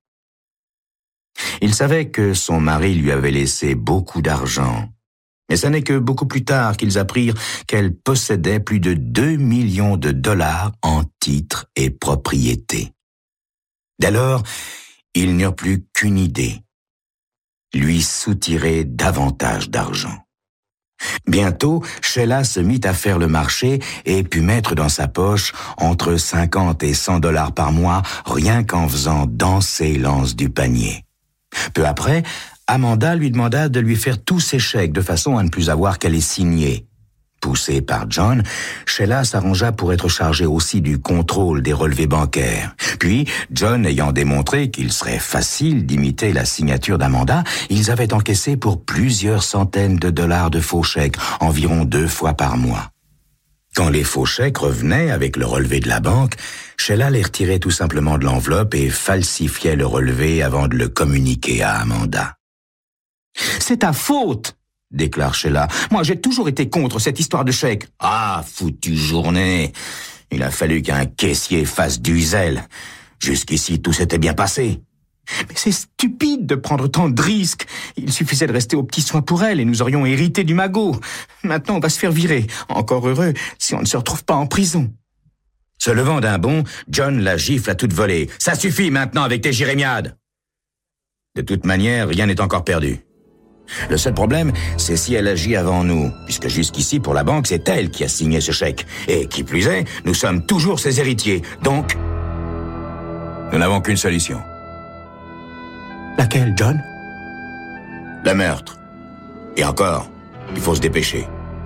[SPEAKER 18] Il savait que son mari lui avait laissé beaucoup d'argent. Mais ce n'est que beaucoup plus tard qu'ils apprirent qu'elle possédait plus de deux millions de dollars en titres et propriétés. Dès lors, ils n'eurent plus qu'une idée. Lui soutirer davantage d'argent. Bientôt, Sheila se mit à faire le marché et put mettre dans sa poche entre cinquante et cent dollars par mois, rien qu'en faisant danser l'anse du panier. Peu après, Amanda lui demanda de lui faire tous ses chèques de façon à ne plus avoir qu'à les signer. Poussée par John, Sheila s'arrangea pour être chargée aussi du contrôle des relevés bancaires. Puis, John ayant démontré qu'il serait facile d'imiter la signature d'Amanda, ils avaient encaissé pour plusieurs centaines de dollars de faux chèques, environ deux fois par mois. Quand les faux chèques revenaient avec le relevé de la banque, Sheila les retirait tout simplement de l'enveloppe et falsifiait le relevé avant de le communiquer à Amanda.
[SPEAKER 19] « C'est ta faute !» déclare Sheila. « Moi, j'ai toujours été contre cette histoire de chèque. »«
[SPEAKER 18] Ah, foutue journée. Il a fallu qu'un caissier fasse du zèle. Jusqu'ici, tout s'était bien passé. »«
[SPEAKER 19] Mais c'est stupide de prendre tant de risques. Il suffisait de rester aux petits soins pour elle et nous aurions hérité du magot. Maintenant, on va se faire virer. Encore heureux si on ne se retrouve pas en prison. »
[SPEAKER 18] Se levant d'un bond, John la gifle à toute volée. « Ça suffit maintenant avec tes jérémiades !» De toute manière, rien n'est encore perdu. Le seul problème, c'est si elle agit avant nous, puisque jusqu'ici, pour la banque, c'est elle qui a signé ce chèque. Et qui plus est, nous sommes toujours ses héritiers. Donc, nous n'avons qu'une solution.
[SPEAKER 19] Laquelle, John?
[SPEAKER 18] Le meurtre. Et encore, il faut se dépêcher.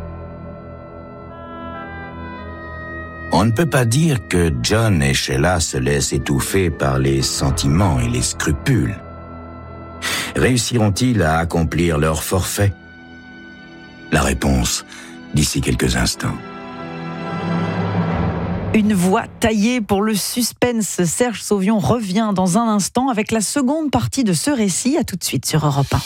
[SPEAKER 18] On ne peut pas dire que John et Sheila se laissent étouffer par les sentiments et les scrupules. Réussiront-ils à accomplir leur forfait? La réponse, d'ici quelques instants.
[SPEAKER 1] Une voix taillée pour le suspense. Serge Sauvion revient dans un instant avec la seconde partie de ce récit. À tout de suite sur Europe un.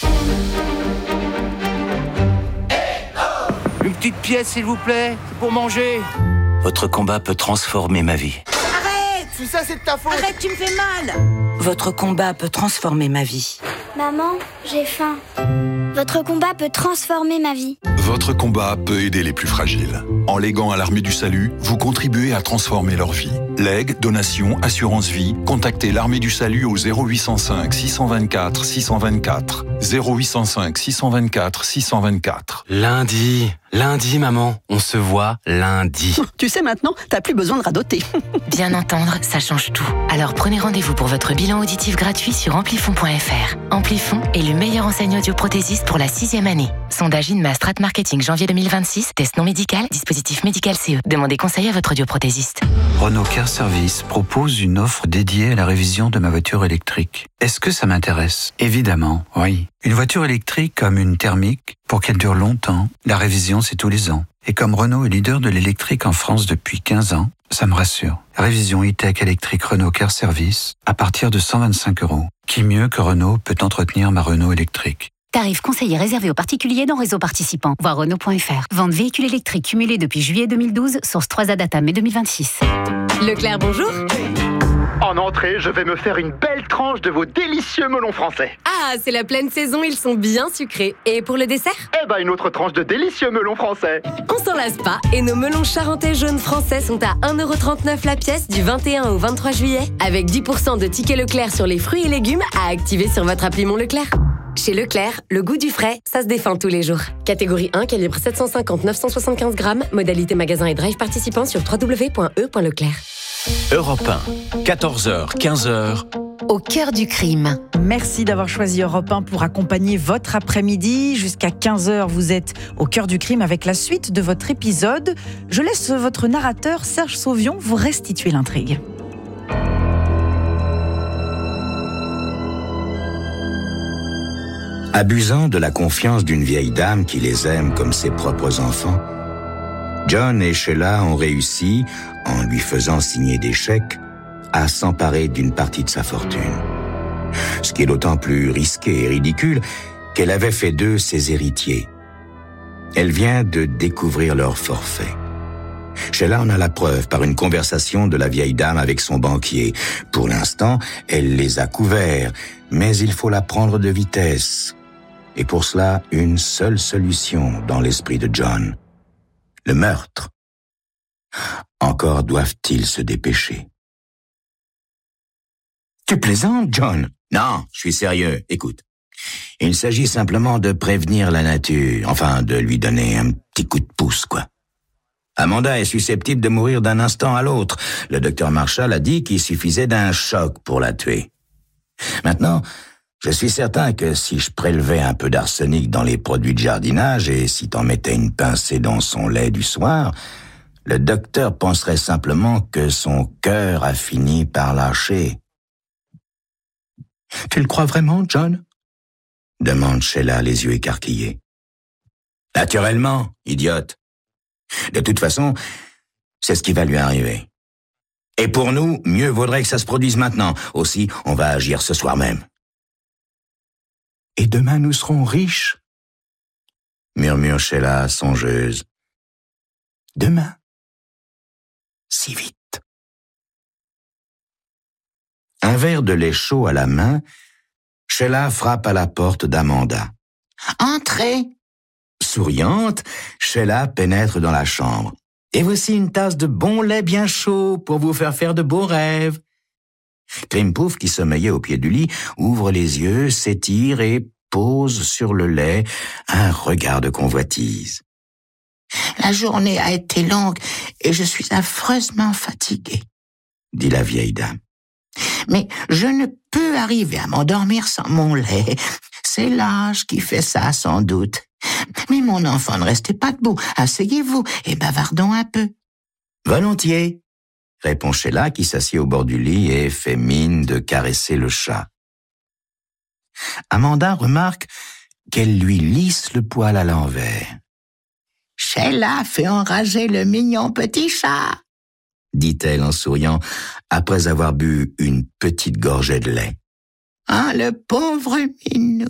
[SPEAKER 12] Une petite pièce, s'il vous plaît, c'est pour manger.
[SPEAKER 18] Votre combat peut transformer ma vie.
[SPEAKER 12] Arrête! Tout ça, c'est de ta faute.
[SPEAKER 14] Arrête, tu me fais mal. Votre combat peut transformer ma vie.
[SPEAKER 15] Maman, j'ai faim. Votre combat peut transformer ma vie.
[SPEAKER 16] Votre combat peut aider les plus fragiles. En léguant à l'Armée du Salut, vous contribuez à transformer leur vie. Legs, donations, assurance vie, contactez l'Armée du Salut au zéro huit cent cinq six cent vingt-quatre six cent vingt-quatre. zéro huit cent cinq six cent vingt-quatre six cent vingt-quatre.
[SPEAKER 3] Lundi, lundi maman, on se voit lundi.
[SPEAKER 20] Tu sais maintenant, t'as plus besoin de radoter.
[SPEAKER 5] Bien entendre, ça change tout. Alors prenez rendez-vous pour votre bilan auditif gratuit sur amplifon point f r. Amplifon est le meilleur enseigne audioprothésiste pour la sixième année. Sondage INMA Strat Marketing janvier deux mille vingt-six, test non médical, dispositif médical C E. Demandez conseil à votre audioprothésiste.
[SPEAKER 21] Renault Car Service propose une offre dédiée à la révision de ma voiture électrique. Est-ce que ça m'intéresse? Évidemment, oui. Une voiture électrique comme une thermique, pour qu'elle dure longtemps, la révision c'est tous les ans. Et comme Renault est leader de l'électrique en France depuis quinze ans, ça me rassure. Révision e-tech électrique Renault Car Service à partir de cent vingt-cinq euros. Qui mieux que Renault peut entretenir ma Renault électrique?
[SPEAKER 22] Tarif conseillé réservé aux particuliers dans réseau participant. Voir Renault point f r. Vente véhicule électrique cumulée depuis juillet deux mille douze, source trois A Data mai deux mille vingt-six.
[SPEAKER 7] Leclerc, bonjour.
[SPEAKER 6] En entrée, je vais me faire une belle tranche de vos délicieux melons français.
[SPEAKER 7] Ah, c'est la pleine saison, ils sont bien sucrés. Et pour le dessert?
[SPEAKER 6] Eh ben, une autre tranche de délicieux melons français.
[SPEAKER 7] On s'en lasse pas. Et nos melons charentais jaunes français sont à un euro trente-neuf la pièce du vingt et un au vingt-trois juillet. Avec dix pour cent de tickets Leclerc sur les fruits et légumes à activer sur votre appli Mon Leclerc. Chez Leclerc, le goût du frais, ça se défend tous les jours. Catégorie un, calibre sept cent cinquante neuf cent soixante-quinze grammes. Modalité magasin et drive participant sur w w w point e point leclerc.
[SPEAKER 3] Europe un, quatorze heures, quinze heures.
[SPEAKER 2] Au cœur du crime.
[SPEAKER 1] Merci d'avoir choisi Europe un pour accompagner votre après-midi. Jusqu'à quinze heures, vous êtes au cœur du crime avec la suite de votre épisode. Je laisse votre narrateur Serge Sauvion vous restituer l'intrigue.
[SPEAKER 18] Abusant de la confiance d'une vieille dame qui les aime comme ses propres enfants, John et Sheila ont réussi, en lui faisant signer des chèques, à s'emparer d'une partie de sa fortune. Ce qui est d'autant plus risqué et ridicule qu'elle avait fait d'eux ses héritiers. Elle vient de découvrir leur forfait. Sheila en a la preuve par une conversation de la vieille dame avec son banquier. Pour l'instant, elle les a couverts, mais il faut la prendre de vitesse. Et pour cela, une seule solution dans l'esprit de John. Le meurtre. Encore doivent-ils se dépêcher. Tu plaisantes, John? Non, je suis sérieux. Écoute. Il s'agit simplement de prévenir la nature. Enfin, de lui donner un petit coup de pouce, quoi. Amanda est susceptible de mourir d'un instant à l'autre. Le docteur Marshall a dit qu'il suffisait d'un choc pour la tuer. Maintenant, je suis certain que si je prélevais un peu d'arsenic dans les produits de jardinage et si t'en mettais une pincée dans son lait du soir, le docteur penserait simplement que son cœur a fini par lâcher. Tu le crois vraiment, John? Demande Sheila, les yeux écarquillés. Naturellement, idiote. De toute façon, c'est ce qui va lui arriver. Et pour nous, mieux vaudrait que ça se produise maintenant. Aussi, on va agir ce soir même. Et demain, nous serons riches, murmure Sheila, songeuse. Demain? Si vite. Un verre de lait chaud à la main, Sheila frappe à la porte d'Amanda. « Entrez !» Souriante, Sheila pénètre dans la chambre. « Et voici une tasse de bon lait bien chaud pour vous faire faire de beaux rêves. » Trimpouf, qui sommeillait au pied du lit, ouvre les yeux, s'étire et
[SPEAKER 19] pose sur le lait un regard de convoitise. La journée a été longue et je suis affreusement fatiguée, dit la vieille dame. Mais je ne peux arriver à m'endormir sans mon lait. C'est l'âge qui fait ça, sans doute. Mais mon enfant, ne restez pas debout. Asseyez-vous et bavardons un peu. Volontiers, répond Sheila qui s'assied au bord du lit et fait mine de caresser le chat. Amanda remarque qu'elle lui lisse le poil à l'envers. Sheila fait enrager le mignon petit chat, dit-elle en souriant après avoir bu une petite gorgée de lait. Ah, le pauvre minou.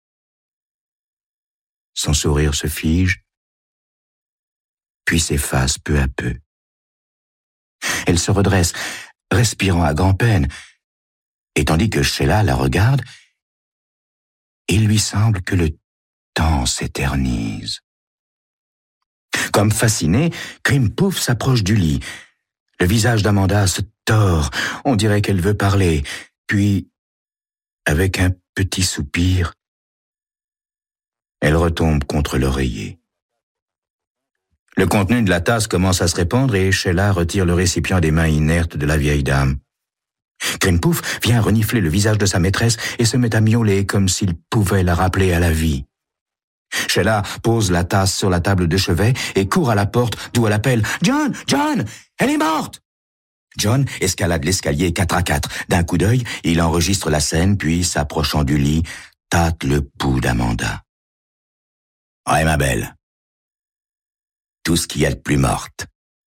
[SPEAKER 19] Son sourire se fige, puis s'efface peu à peu. Elle se redresse, respirant à grand-peine, et tandis que Sheila la regarde, il lui semble que le temps s'éternise. Comme fasciné, Crim Pouf s'approche du lit. Le visage d'Amanda se tord, on dirait qu'elle veut parler, puis, avec un petit soupir, elle retombe contre l'oreiller. Le contenu de la tasse commence à se répandre et Sheila retire le récipient des mains inertes de la vieille dame. Crim Pouf vient renifler le visage de sa maîtresse et se met à miauler comme s'il pouvait la rappeler à la vie. Sheila pose la tasse sur la table de chevet et court à la porte d'où elle appelle « John! John! Elle est morte !» John escalade l'escalier quatre à quatre. D'un coup d'œil, il enregistre la scène, puis, s'approchant du lit, tâte le pouls d'Amanda. « Ouais, ma belle. Tout ce qu'il y a de plus morte. »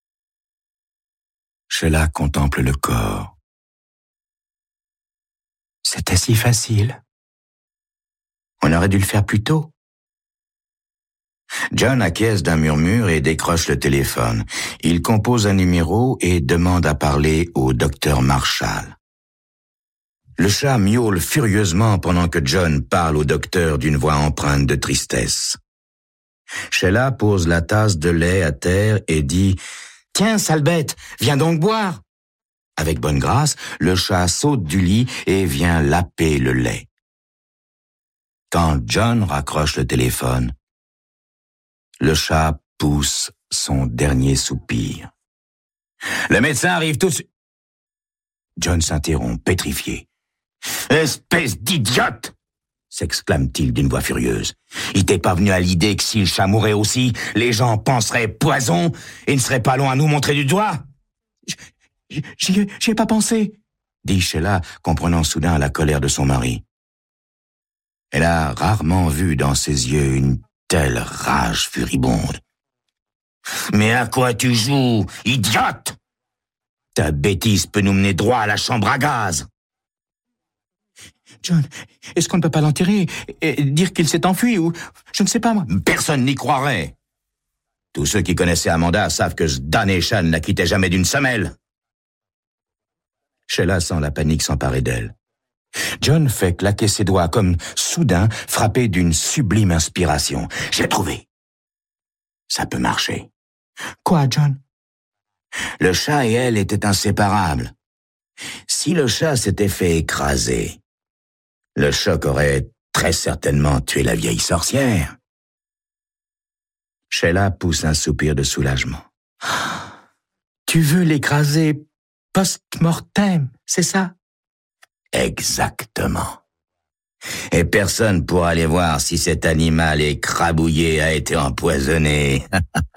[SPEAKER 19] Sheila contemple le corps. C'était si facile. On aurait dû le faire plus tôt. John acquiesce d'un murmure et décroche le téléphone. Il compose un numéro et demande à parler au docteur Marshall. Le chat miaule furieusement pendant que John parle au docteur d'une voix empreinte de tristesse. Sheila pose la tasse de lait à terre et dit « Tiens, sale bête, viens donc boire !» Avec bonne grâce, le chat saute du lit et vient laper le lait. Quand John raccroche le téléphone, le chat pousse son dernier soupir. « Le médecin arrive tout de suite. » John s'interrompt, pétrifié. « Espèce d'idiote !» s'exclame-t-il d'une voix furieuse. « Il t'est pas venu à l'idée que si le chat mourait aussi, les gens penseraient poison et ne seraient pas loin à nous montrer du doigt ?»« J'y ai, j'y ai pas pensé, » dit Sheila, comprenant soudain la colère de son mari. Elle a rarement vu dans ses yeux une telle rage furibonde. « Mais à quoi tu joues, idiote? Ta bêtise peut nous mener droit à la chambre à gaz. » John, est-ce qu'on ne peut pas l'enterrer et dire qu'il s'est enfui ou... Je ne sais pas, moi. Personne n'y croirait. Tous ceux qui connaissaient Amanda savent que ce damné chat ne la quittait jamais d'une semelle. Sheila sent la panique s'emparer d'elle. John fait claquer ses doigts comme, soudain, frappé d'une sublime inspiration. « J'ai trouvé. Ça peut marcher. » « Quoi, John? » Le chat et elle étaient inséparables. Si le chat s'était fait écraser, le choc aurait très certainement tué la vieille sorcière. Sheila pousse un soupir de soulagement. « Tu veux l'écraser post-mortem, c'est ça? » Exactement. Et personne pourra aller voir si cet animal écrabouillé a été empoisonné.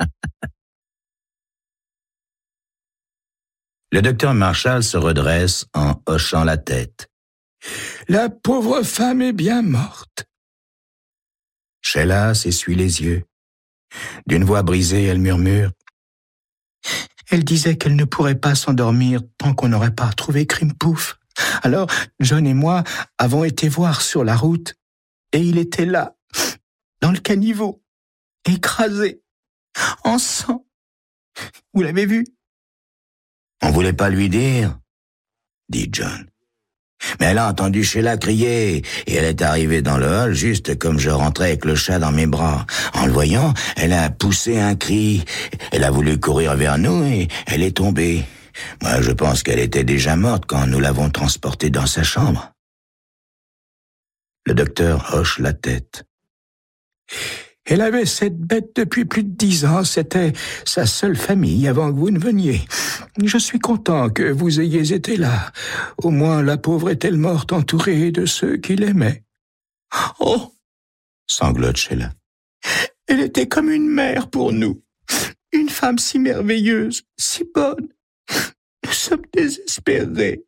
[SPEAKER 19] Le docteur Marshall se redresse en hochant la tête. « La pauvre femme est bien morte. » Sheila s'essuie les yeux. D'une voix brisée, elle murmure. « Elle disait qu'elle ne pourrait pas s'endormir tant qu'on n'aurait pas trouvé Crim Pouf. Alors, John et moi avons été voir sur la route, et il était là, dans le caniveau, écrasé, en sang. Vous l'avez vu? » « On voulait pas lui dire, » dit John. « Mais elle a entendu Sheila crier, et elle est arrivée dans le hall juste comme je rentrais avec le chat dans mes bras. En le voyant, elle a poussé un cri. Elle a voulu courir vers nous et elle est tombée. Moi, je pense qu'elle était déjà morte quand nous l'avons transportée dans sa chambre. »
[SPEAKER 18] Le docteur hoche la tête.
[SPEAKER 4] Elle avait cette bête depuis plus de dix ans. C'était sa seule famille avant que vous ne veniez. Je suis content que vous ayez été là. Au moins, la pauvre est-elle morte entourée de ceux qui l'aimaient. Oh!
[SPEAKER 18] Sanglote Sheila.
[SPEAKER 4] Elle était comme une mère pour nous. Une femme si merveilleuse, si bonne. Nous sommes désespérés.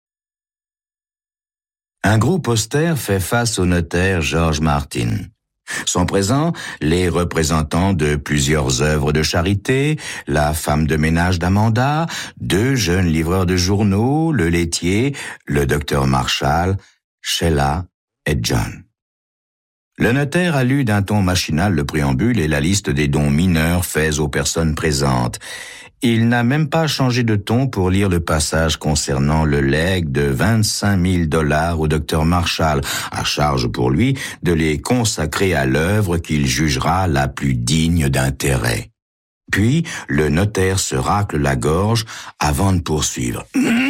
[SPEAKER 18] Un groupe austère fait face au notaire George Martin. Sont présents les représentants de plusieurs œuvres de charité, la femme de ménage d'Amanda, deux jeunes livreurs de journaux, le laitier, le docteur Marshall, Sheila et John. Le notaire a lu d'un ton machinal le préambule et la liste des dons mineurs faits aux personnes présentes. Il n'a même pas changé de ton pour lire le passage concernant le legs de vingt-cinq mille dollars au docteur Marshall, à charge pour lui de les consacrer à l'œuvre qu'il jugera la plus digne d'intérêt. Puis, le notaire se racle la gorge avant de poursuivre.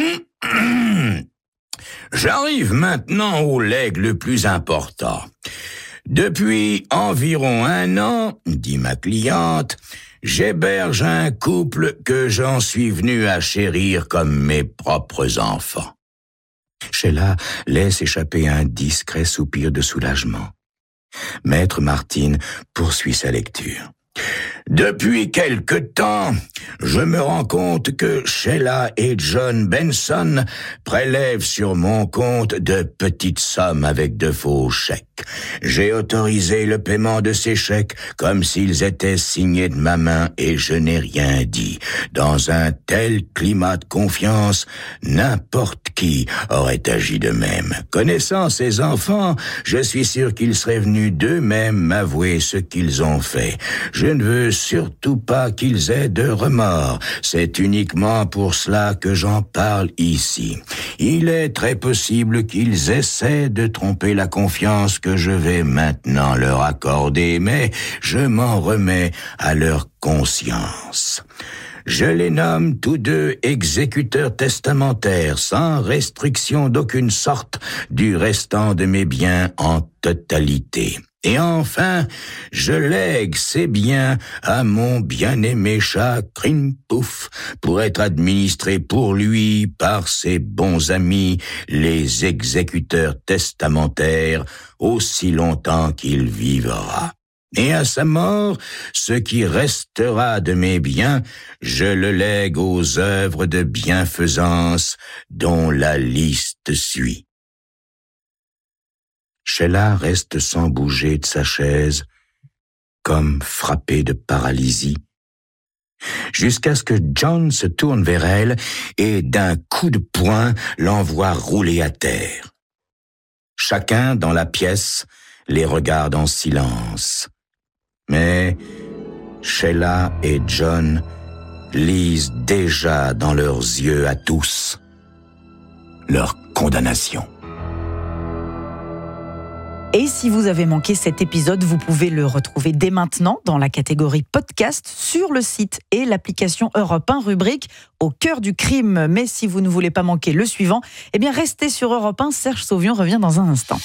[SPEAKER 18] J'arrive maintenant au legs le plus important. Depuis environ un an, dit ma cliente, j'héberge un couple que j'en suis venu à chérir comme mes propres enfants. Sheila laisse échapper un discret soupir de soulagement. Maître Martin poursuit sa lecture. Depuis quelque temps, je me rends compte que Sheila et John Benson prélèvent sur mon compte de petites sommes avec de faux chèques. J'ai autorisé le paiement de ces chèques comme s'ils étaient signés de ma main et je n'ai rien dit. Dans un tel climat de confiance, n'importe qui aurait agi de même. Connaissant ces enfants, je suis sûr qu'ils seraient venus d'eux-mêmes m'avouer ce qu'ils ont fait. Je ne veux surtout pas qu'ils aient de remords. C'est uniquement pour cela que j'en parle ici. Il est très possible qu'ils essaient de tromper la confiance que je vais maintenant leur accorder, mais je m'en remets à leur conscience. Je les nomme tous deux exécuteurs testamentaires, sans restriction d'aucune sorte du restant de mes biens en totalité. Et enfin, je lègue ces biens à mon bien-aimé chat Crimpouf pour être administré pour lui par ses bons amis, les exécuteurs testamentaires, aussi longtemps qu'il vivra. Et à sa mort, ce qui restera de mes biens, je le lègue aux œuvres de bienfaisance dont la liste suit. Sheila reste sans bouger de sa chaise, comme frappée de paralysie, jusqu'à ce que John se tourne vers elle et d'un coup de poing l'envoie rouler à terre. Chacun dans la pièce les regarde en silence. Mais Sheila et John lisent déjà dans leurs yeux à tous leur condamnation.
[SPEAKER 1] Et si vous avez manqué cet épisode, vous pouvez le retrouver dès maintenant dans la catégorie podcast sur le site et l'application Europe un, rubrique Au cœur du crime. Mais si vous ne voulez pas manquer le suivant, eh bien restez sur Europe un, Serge Sauvion revient dans un instant.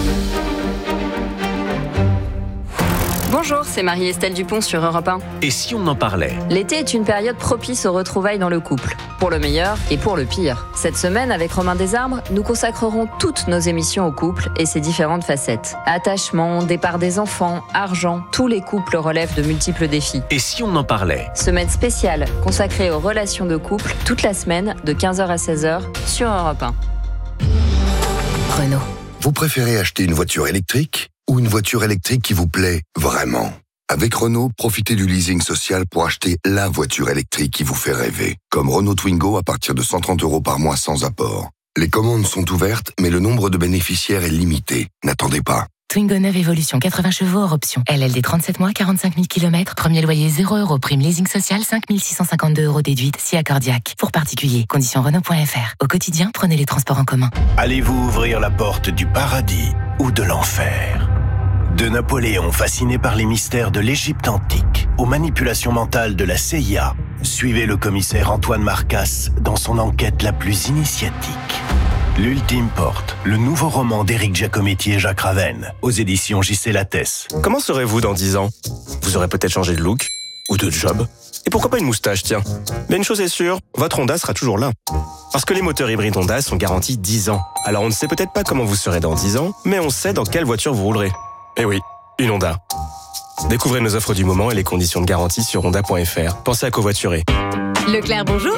[SPEAKER 9] Bonjour, c'est Marie-Estelle Dupont sur Europe un.
[SPEAKER 3] Et si on en parlait ?
[SPEAKER 9] L'été est une période propice aux retrouvailles dans le couple, pour le meilleur et pour le pire. Cette semaine, avec Romain Desarbres, nous consacrerons toutes nos émissions au couple et ses différentes facettes. Attachement, départ des enfants, argent, tous les couples relèvent de multiples défis.
[SPEAKER 3] Et si on en parlait ?
[SPEAKER 9] Semaine spéciale consacrée aux relations de couple, toute la semaine, de quinze heures à seize heures, sur Europe un.
[SPEAKER 2] Renault.
[SPEAKER 23] Vous préférez acheter une voiture électrique ou une voiture électrique qui vous plaît vraiment ? Avec Renault, profitez du leasing social pour acheter la voiture électrique qui vous fait rêver. Comme Renault Twingo à partir de cent trente euros par mois sans apport. Les commandes sont ouvertes, mais le nombre de bénéficiaires est limité. N'attendez pas.
[SPEAKER 5] Twingo neuve Evolution, quatre-vingts chevaux hors option. L L D trente-sept mois, quarante-cinq mille kilomètres. Premier loyer zéro euros. Prime leasing social cinq mille six cent cinquante-deux euros déduite si accordiaque. Pour particulier, conditions Renault point F R. Au quotidien, prenez les transports en commun.
[SPEAKER 24] Allez-vous ouvrir la porte du paradis ou de l'enfer ? De Napoléon fasciné par les mystères de l'Égypte antique aux manipulations mentales de la C I A, suivez le commissaire Antoine Marcas dans son enquête la plus initiatique. L'Ultime Porte, le nouveau roman d'Éric Giacometti et Jacques Ravenne, aux éditions J C Lattès.
[SPEAKER 8] Comment serez-vous dans dix ans? Vous aurez peut-être changé de look ou de job. Et pourquoi pas une moustache, tiens. Mais une chose est sûre, votre Honda sera toujours là. Parce que les moteurs hybrides Honda sont garantis dix ans. Alors on ne sait peut-être pas comment vous serez dans dix ans, mais on sait dans quelle voiture vous roulerez. Eh oui, une Honda. Découvrez nos offres du moment et les conditions de garantie sur honda point f r. Pensez à covoiturer.
[SPEAKER 7] Leclerc, bonjour.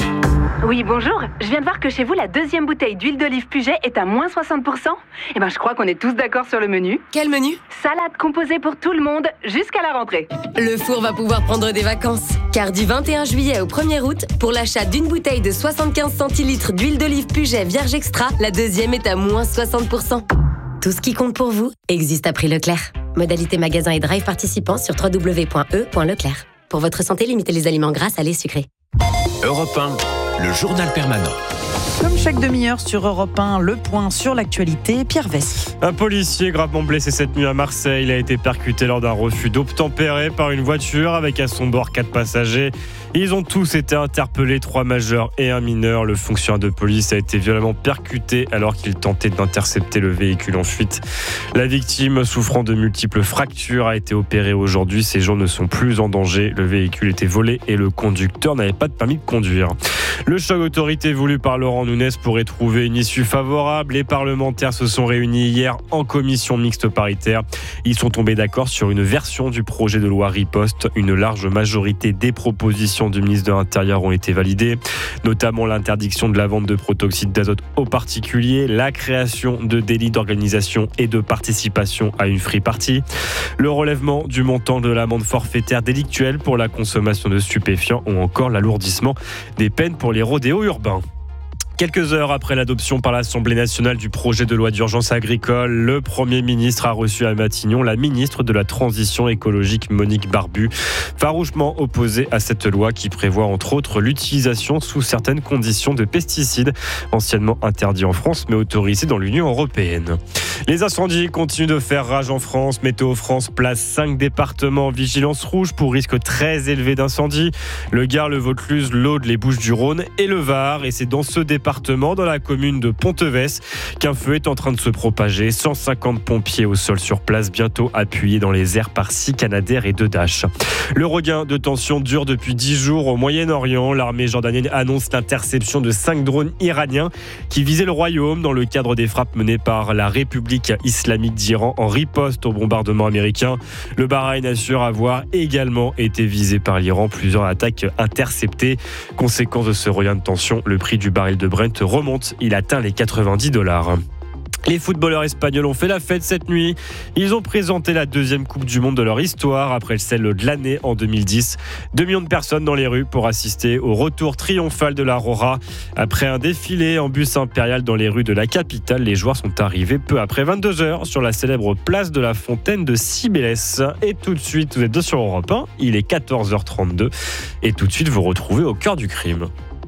[SPEAKER 10] Oui, bonjour. Je viens de voir que chez vous, la deuxième bouteille d'huile d'olive Puget est à moins soixante pour cent. Eh ben, je crois qu'on est tous d'accord sur le menu.
[SPEAKER 7] Quel menu?
[SPEAKER 10] Salade composée pour tout le monde, jusqu'à la rentrée.
[SPEAKER 7] Le four va pouvoir prendre des vacances. Car du vingt et un juillet au premier août, pour l'achat d'une bouteille de soixante-quinze centilitres d'huile d'olive Puget Vierge Extra, la deuxième est à moins soixante pour cent. Tout ce qui compte pour vous existe à prix Leclerc. Modalité magasin et drive participants sur w w w point e point leclerc. Pour votre santé, limitez les aliments gras, salés, sucrés.
[SPEAKER 3] Europe un, le journal permanent.
[SPEAKER 1] Comme chaque demi-heure sur Europe un, le point sur l'actualité, Pierre Vest.
[SPEAKER 17] Un policier gravement blessé cette nuit à Marseille. Il a été percuté lors d'un refus d'obtempérer par une voiture avec à son bord quatre passagers. Ils ont tous été interpellés, trois majeurs et un mineur. Le fonctionnaire de police a été violemment percuté alors qu'il tentait d'intercepter le véhicule en fuite. La victime, souffrant de multiples fractures, a été opérée aujourd'hui. Ses jours ne sont plus en danger. Le véhicule était volé et le conducteur n'avait pas de permis de conduire. Le choc d'autorité voulu par Laurent Nunez pourrait trouver une issue favorable. Les parlementaires se sont réunis hier en commission mixte paritaire. Ils sont tombés d'accord sur une version du projet de loi Riposte. Une large majorité des propositions du ministre de l'Intérieur ont été validées, notamment l'interdiction de la vente de protoxyde d'azote aux particuliers, la création de délits d'organisation et de participation à une free party, le relèvement du montant de l'amende forfaitaire délictuelle pour la consommation de stupéfiants ou encore l'alourdissement des peines pour les rodéos urbains. Quelques heures après l'adoption par l'Assemblée nationale du projet de loi d'urgence agricole, le Premier ministre a reçu à Matignon la ministre de la Transition écologique Monique Barbu, farouchement opposée à cette loi qui prévoit entre autres l'utilisation sous certaines conditions de pesticides, anciennement interdits en France mais autorisés dans l'Union européenne. Les incendies continuent de faire rage en France. Météo France place cinq départements en vigilance rouge pour risque très élevé d'incendie. Le Gard, le Vaucluse, l'Aude, les Bouches-du-Rhône et le Var. Et c'est dans ce département, dans la commune de Ponteves, qu'un feu est en train de se propager. cent cinquante pompiers au sol sur place, bientôt appuyés dans les airs par six Canadair et deux Dash. Le regain de tension dure depuis dix jours au Moyen-Orient. L'armée jordanienne annonce l'interception de cinq drones iraniens qui visaient le royaume dans le cadre des frappes menées par la République islamique d'Iran en riposte au bombardement américain. Le Bahreïn assure avoir également été visé par l'Iran. Plusieurs attaques interceptées. Conséquence de ce regain de tension, le prix du baril de Brent remonte. Il atteint les quatre-vingt-dix dollars. Les footballeurs espagnols ont fait la fête cette nuit. Ils ont présenté la deuxième Coupe du Monde de leur histoire après celle de l'année en deux mille dix. Deux millions de personnes dans les rues pour assister au retour triomphal de la Rora. Après un défilé en bus impérial dans les rues de la capitale, les joueurs sont arrivés peu après vingt-deux heures sur la célèbre place de la Fontaine de Cibélès. Et tout de suite, vous êtes deux sur Europe un, il est quatorze heures trente-deux. Et tout de suite, vous retrouvez au cœur du crime.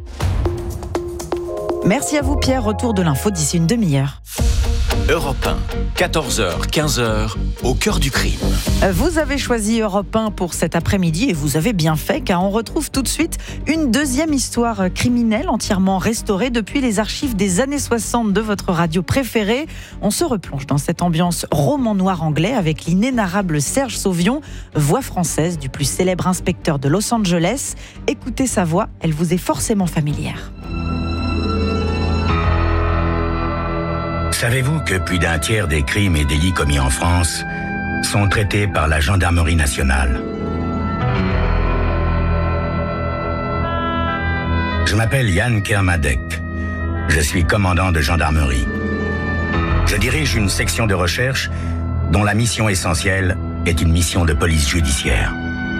[SPEAKER 1] Merci à vous Pierre, retour de l'info d'ici une demi-heure.
[SPEAKER 3] Europe un, quatorze heures, quinze heures, au cœur du crime.
[SPEAKER 1] Vous avez choisi Europe un pour cet après-midi et vous avez bien fait car on retrouve tout de suite une deuxième histoire criminelle entièrement restaurée depuis les archives des années soixante de votre radio préférée. On se replonge dans cette ambiance roman noir anglais avec l'inénarrable Serge Sauvion, voix française du plus célèbre inspecteur de Los Angeles. Écoutez sa voix, elle vous est forcément familière.
[SPEAKER 18] Savez-vous que plus d'un tiers des crimes et délits commis en France sont traités par la gendarmerie nationale? Je m'appelle Yann Kermadec. Je suis commandant de gendarmerie. Je dirige une section de recherche dont la mission essentielle est une mission de police judiciaire.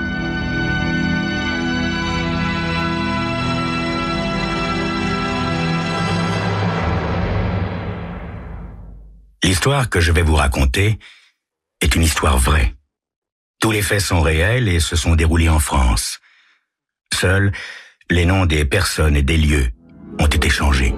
[SPEAKER 18] L'histoire que je vais vous raconter est une histoire vraie. Tous les faits sont réels et se sont déroulés en France. Seuls les noms des personnes et des lieux ont été changés.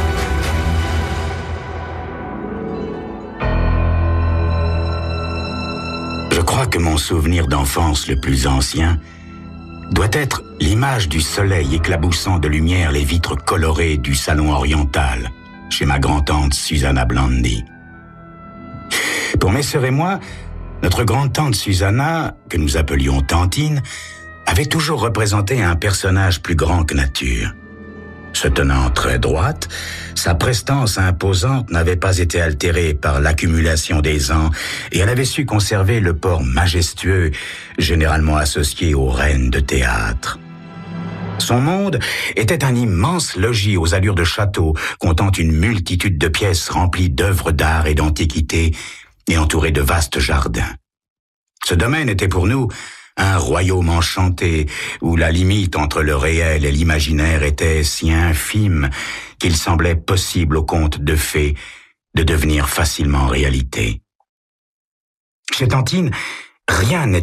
[SPEAKER 18] Je crois que mon souvenir d'enfance le plus ancien doit être l'image du soleil éclaboussant de lumière les vitres colorées du salon oriental, chez ma grand-tante Susanna Blandi. Pour mes sœurs et moi, notre grande-tante Susanna, que nous appelions Tantine, avait toujours représenté un personnage plus grand que nature. Se tenant très droite, sa prestance imposante n'avait pas été altérée par l'accumulation des ans et elle avait su conserver le port majestueux, généralement associé aux reines de théâtre. Son monde était un immense logis aux allures de château, comptant une multitude de pièces remplies d'œuvres d'art et d'antiquités et entouré de vastes jardins. Ce domaine était pour nous un royaume enchanté où la limite entre le réel et l'imaginaire était si infime qu'il semblait possible aux contes de fées de devenir facilement réalité. Chez Tantine, rien n'était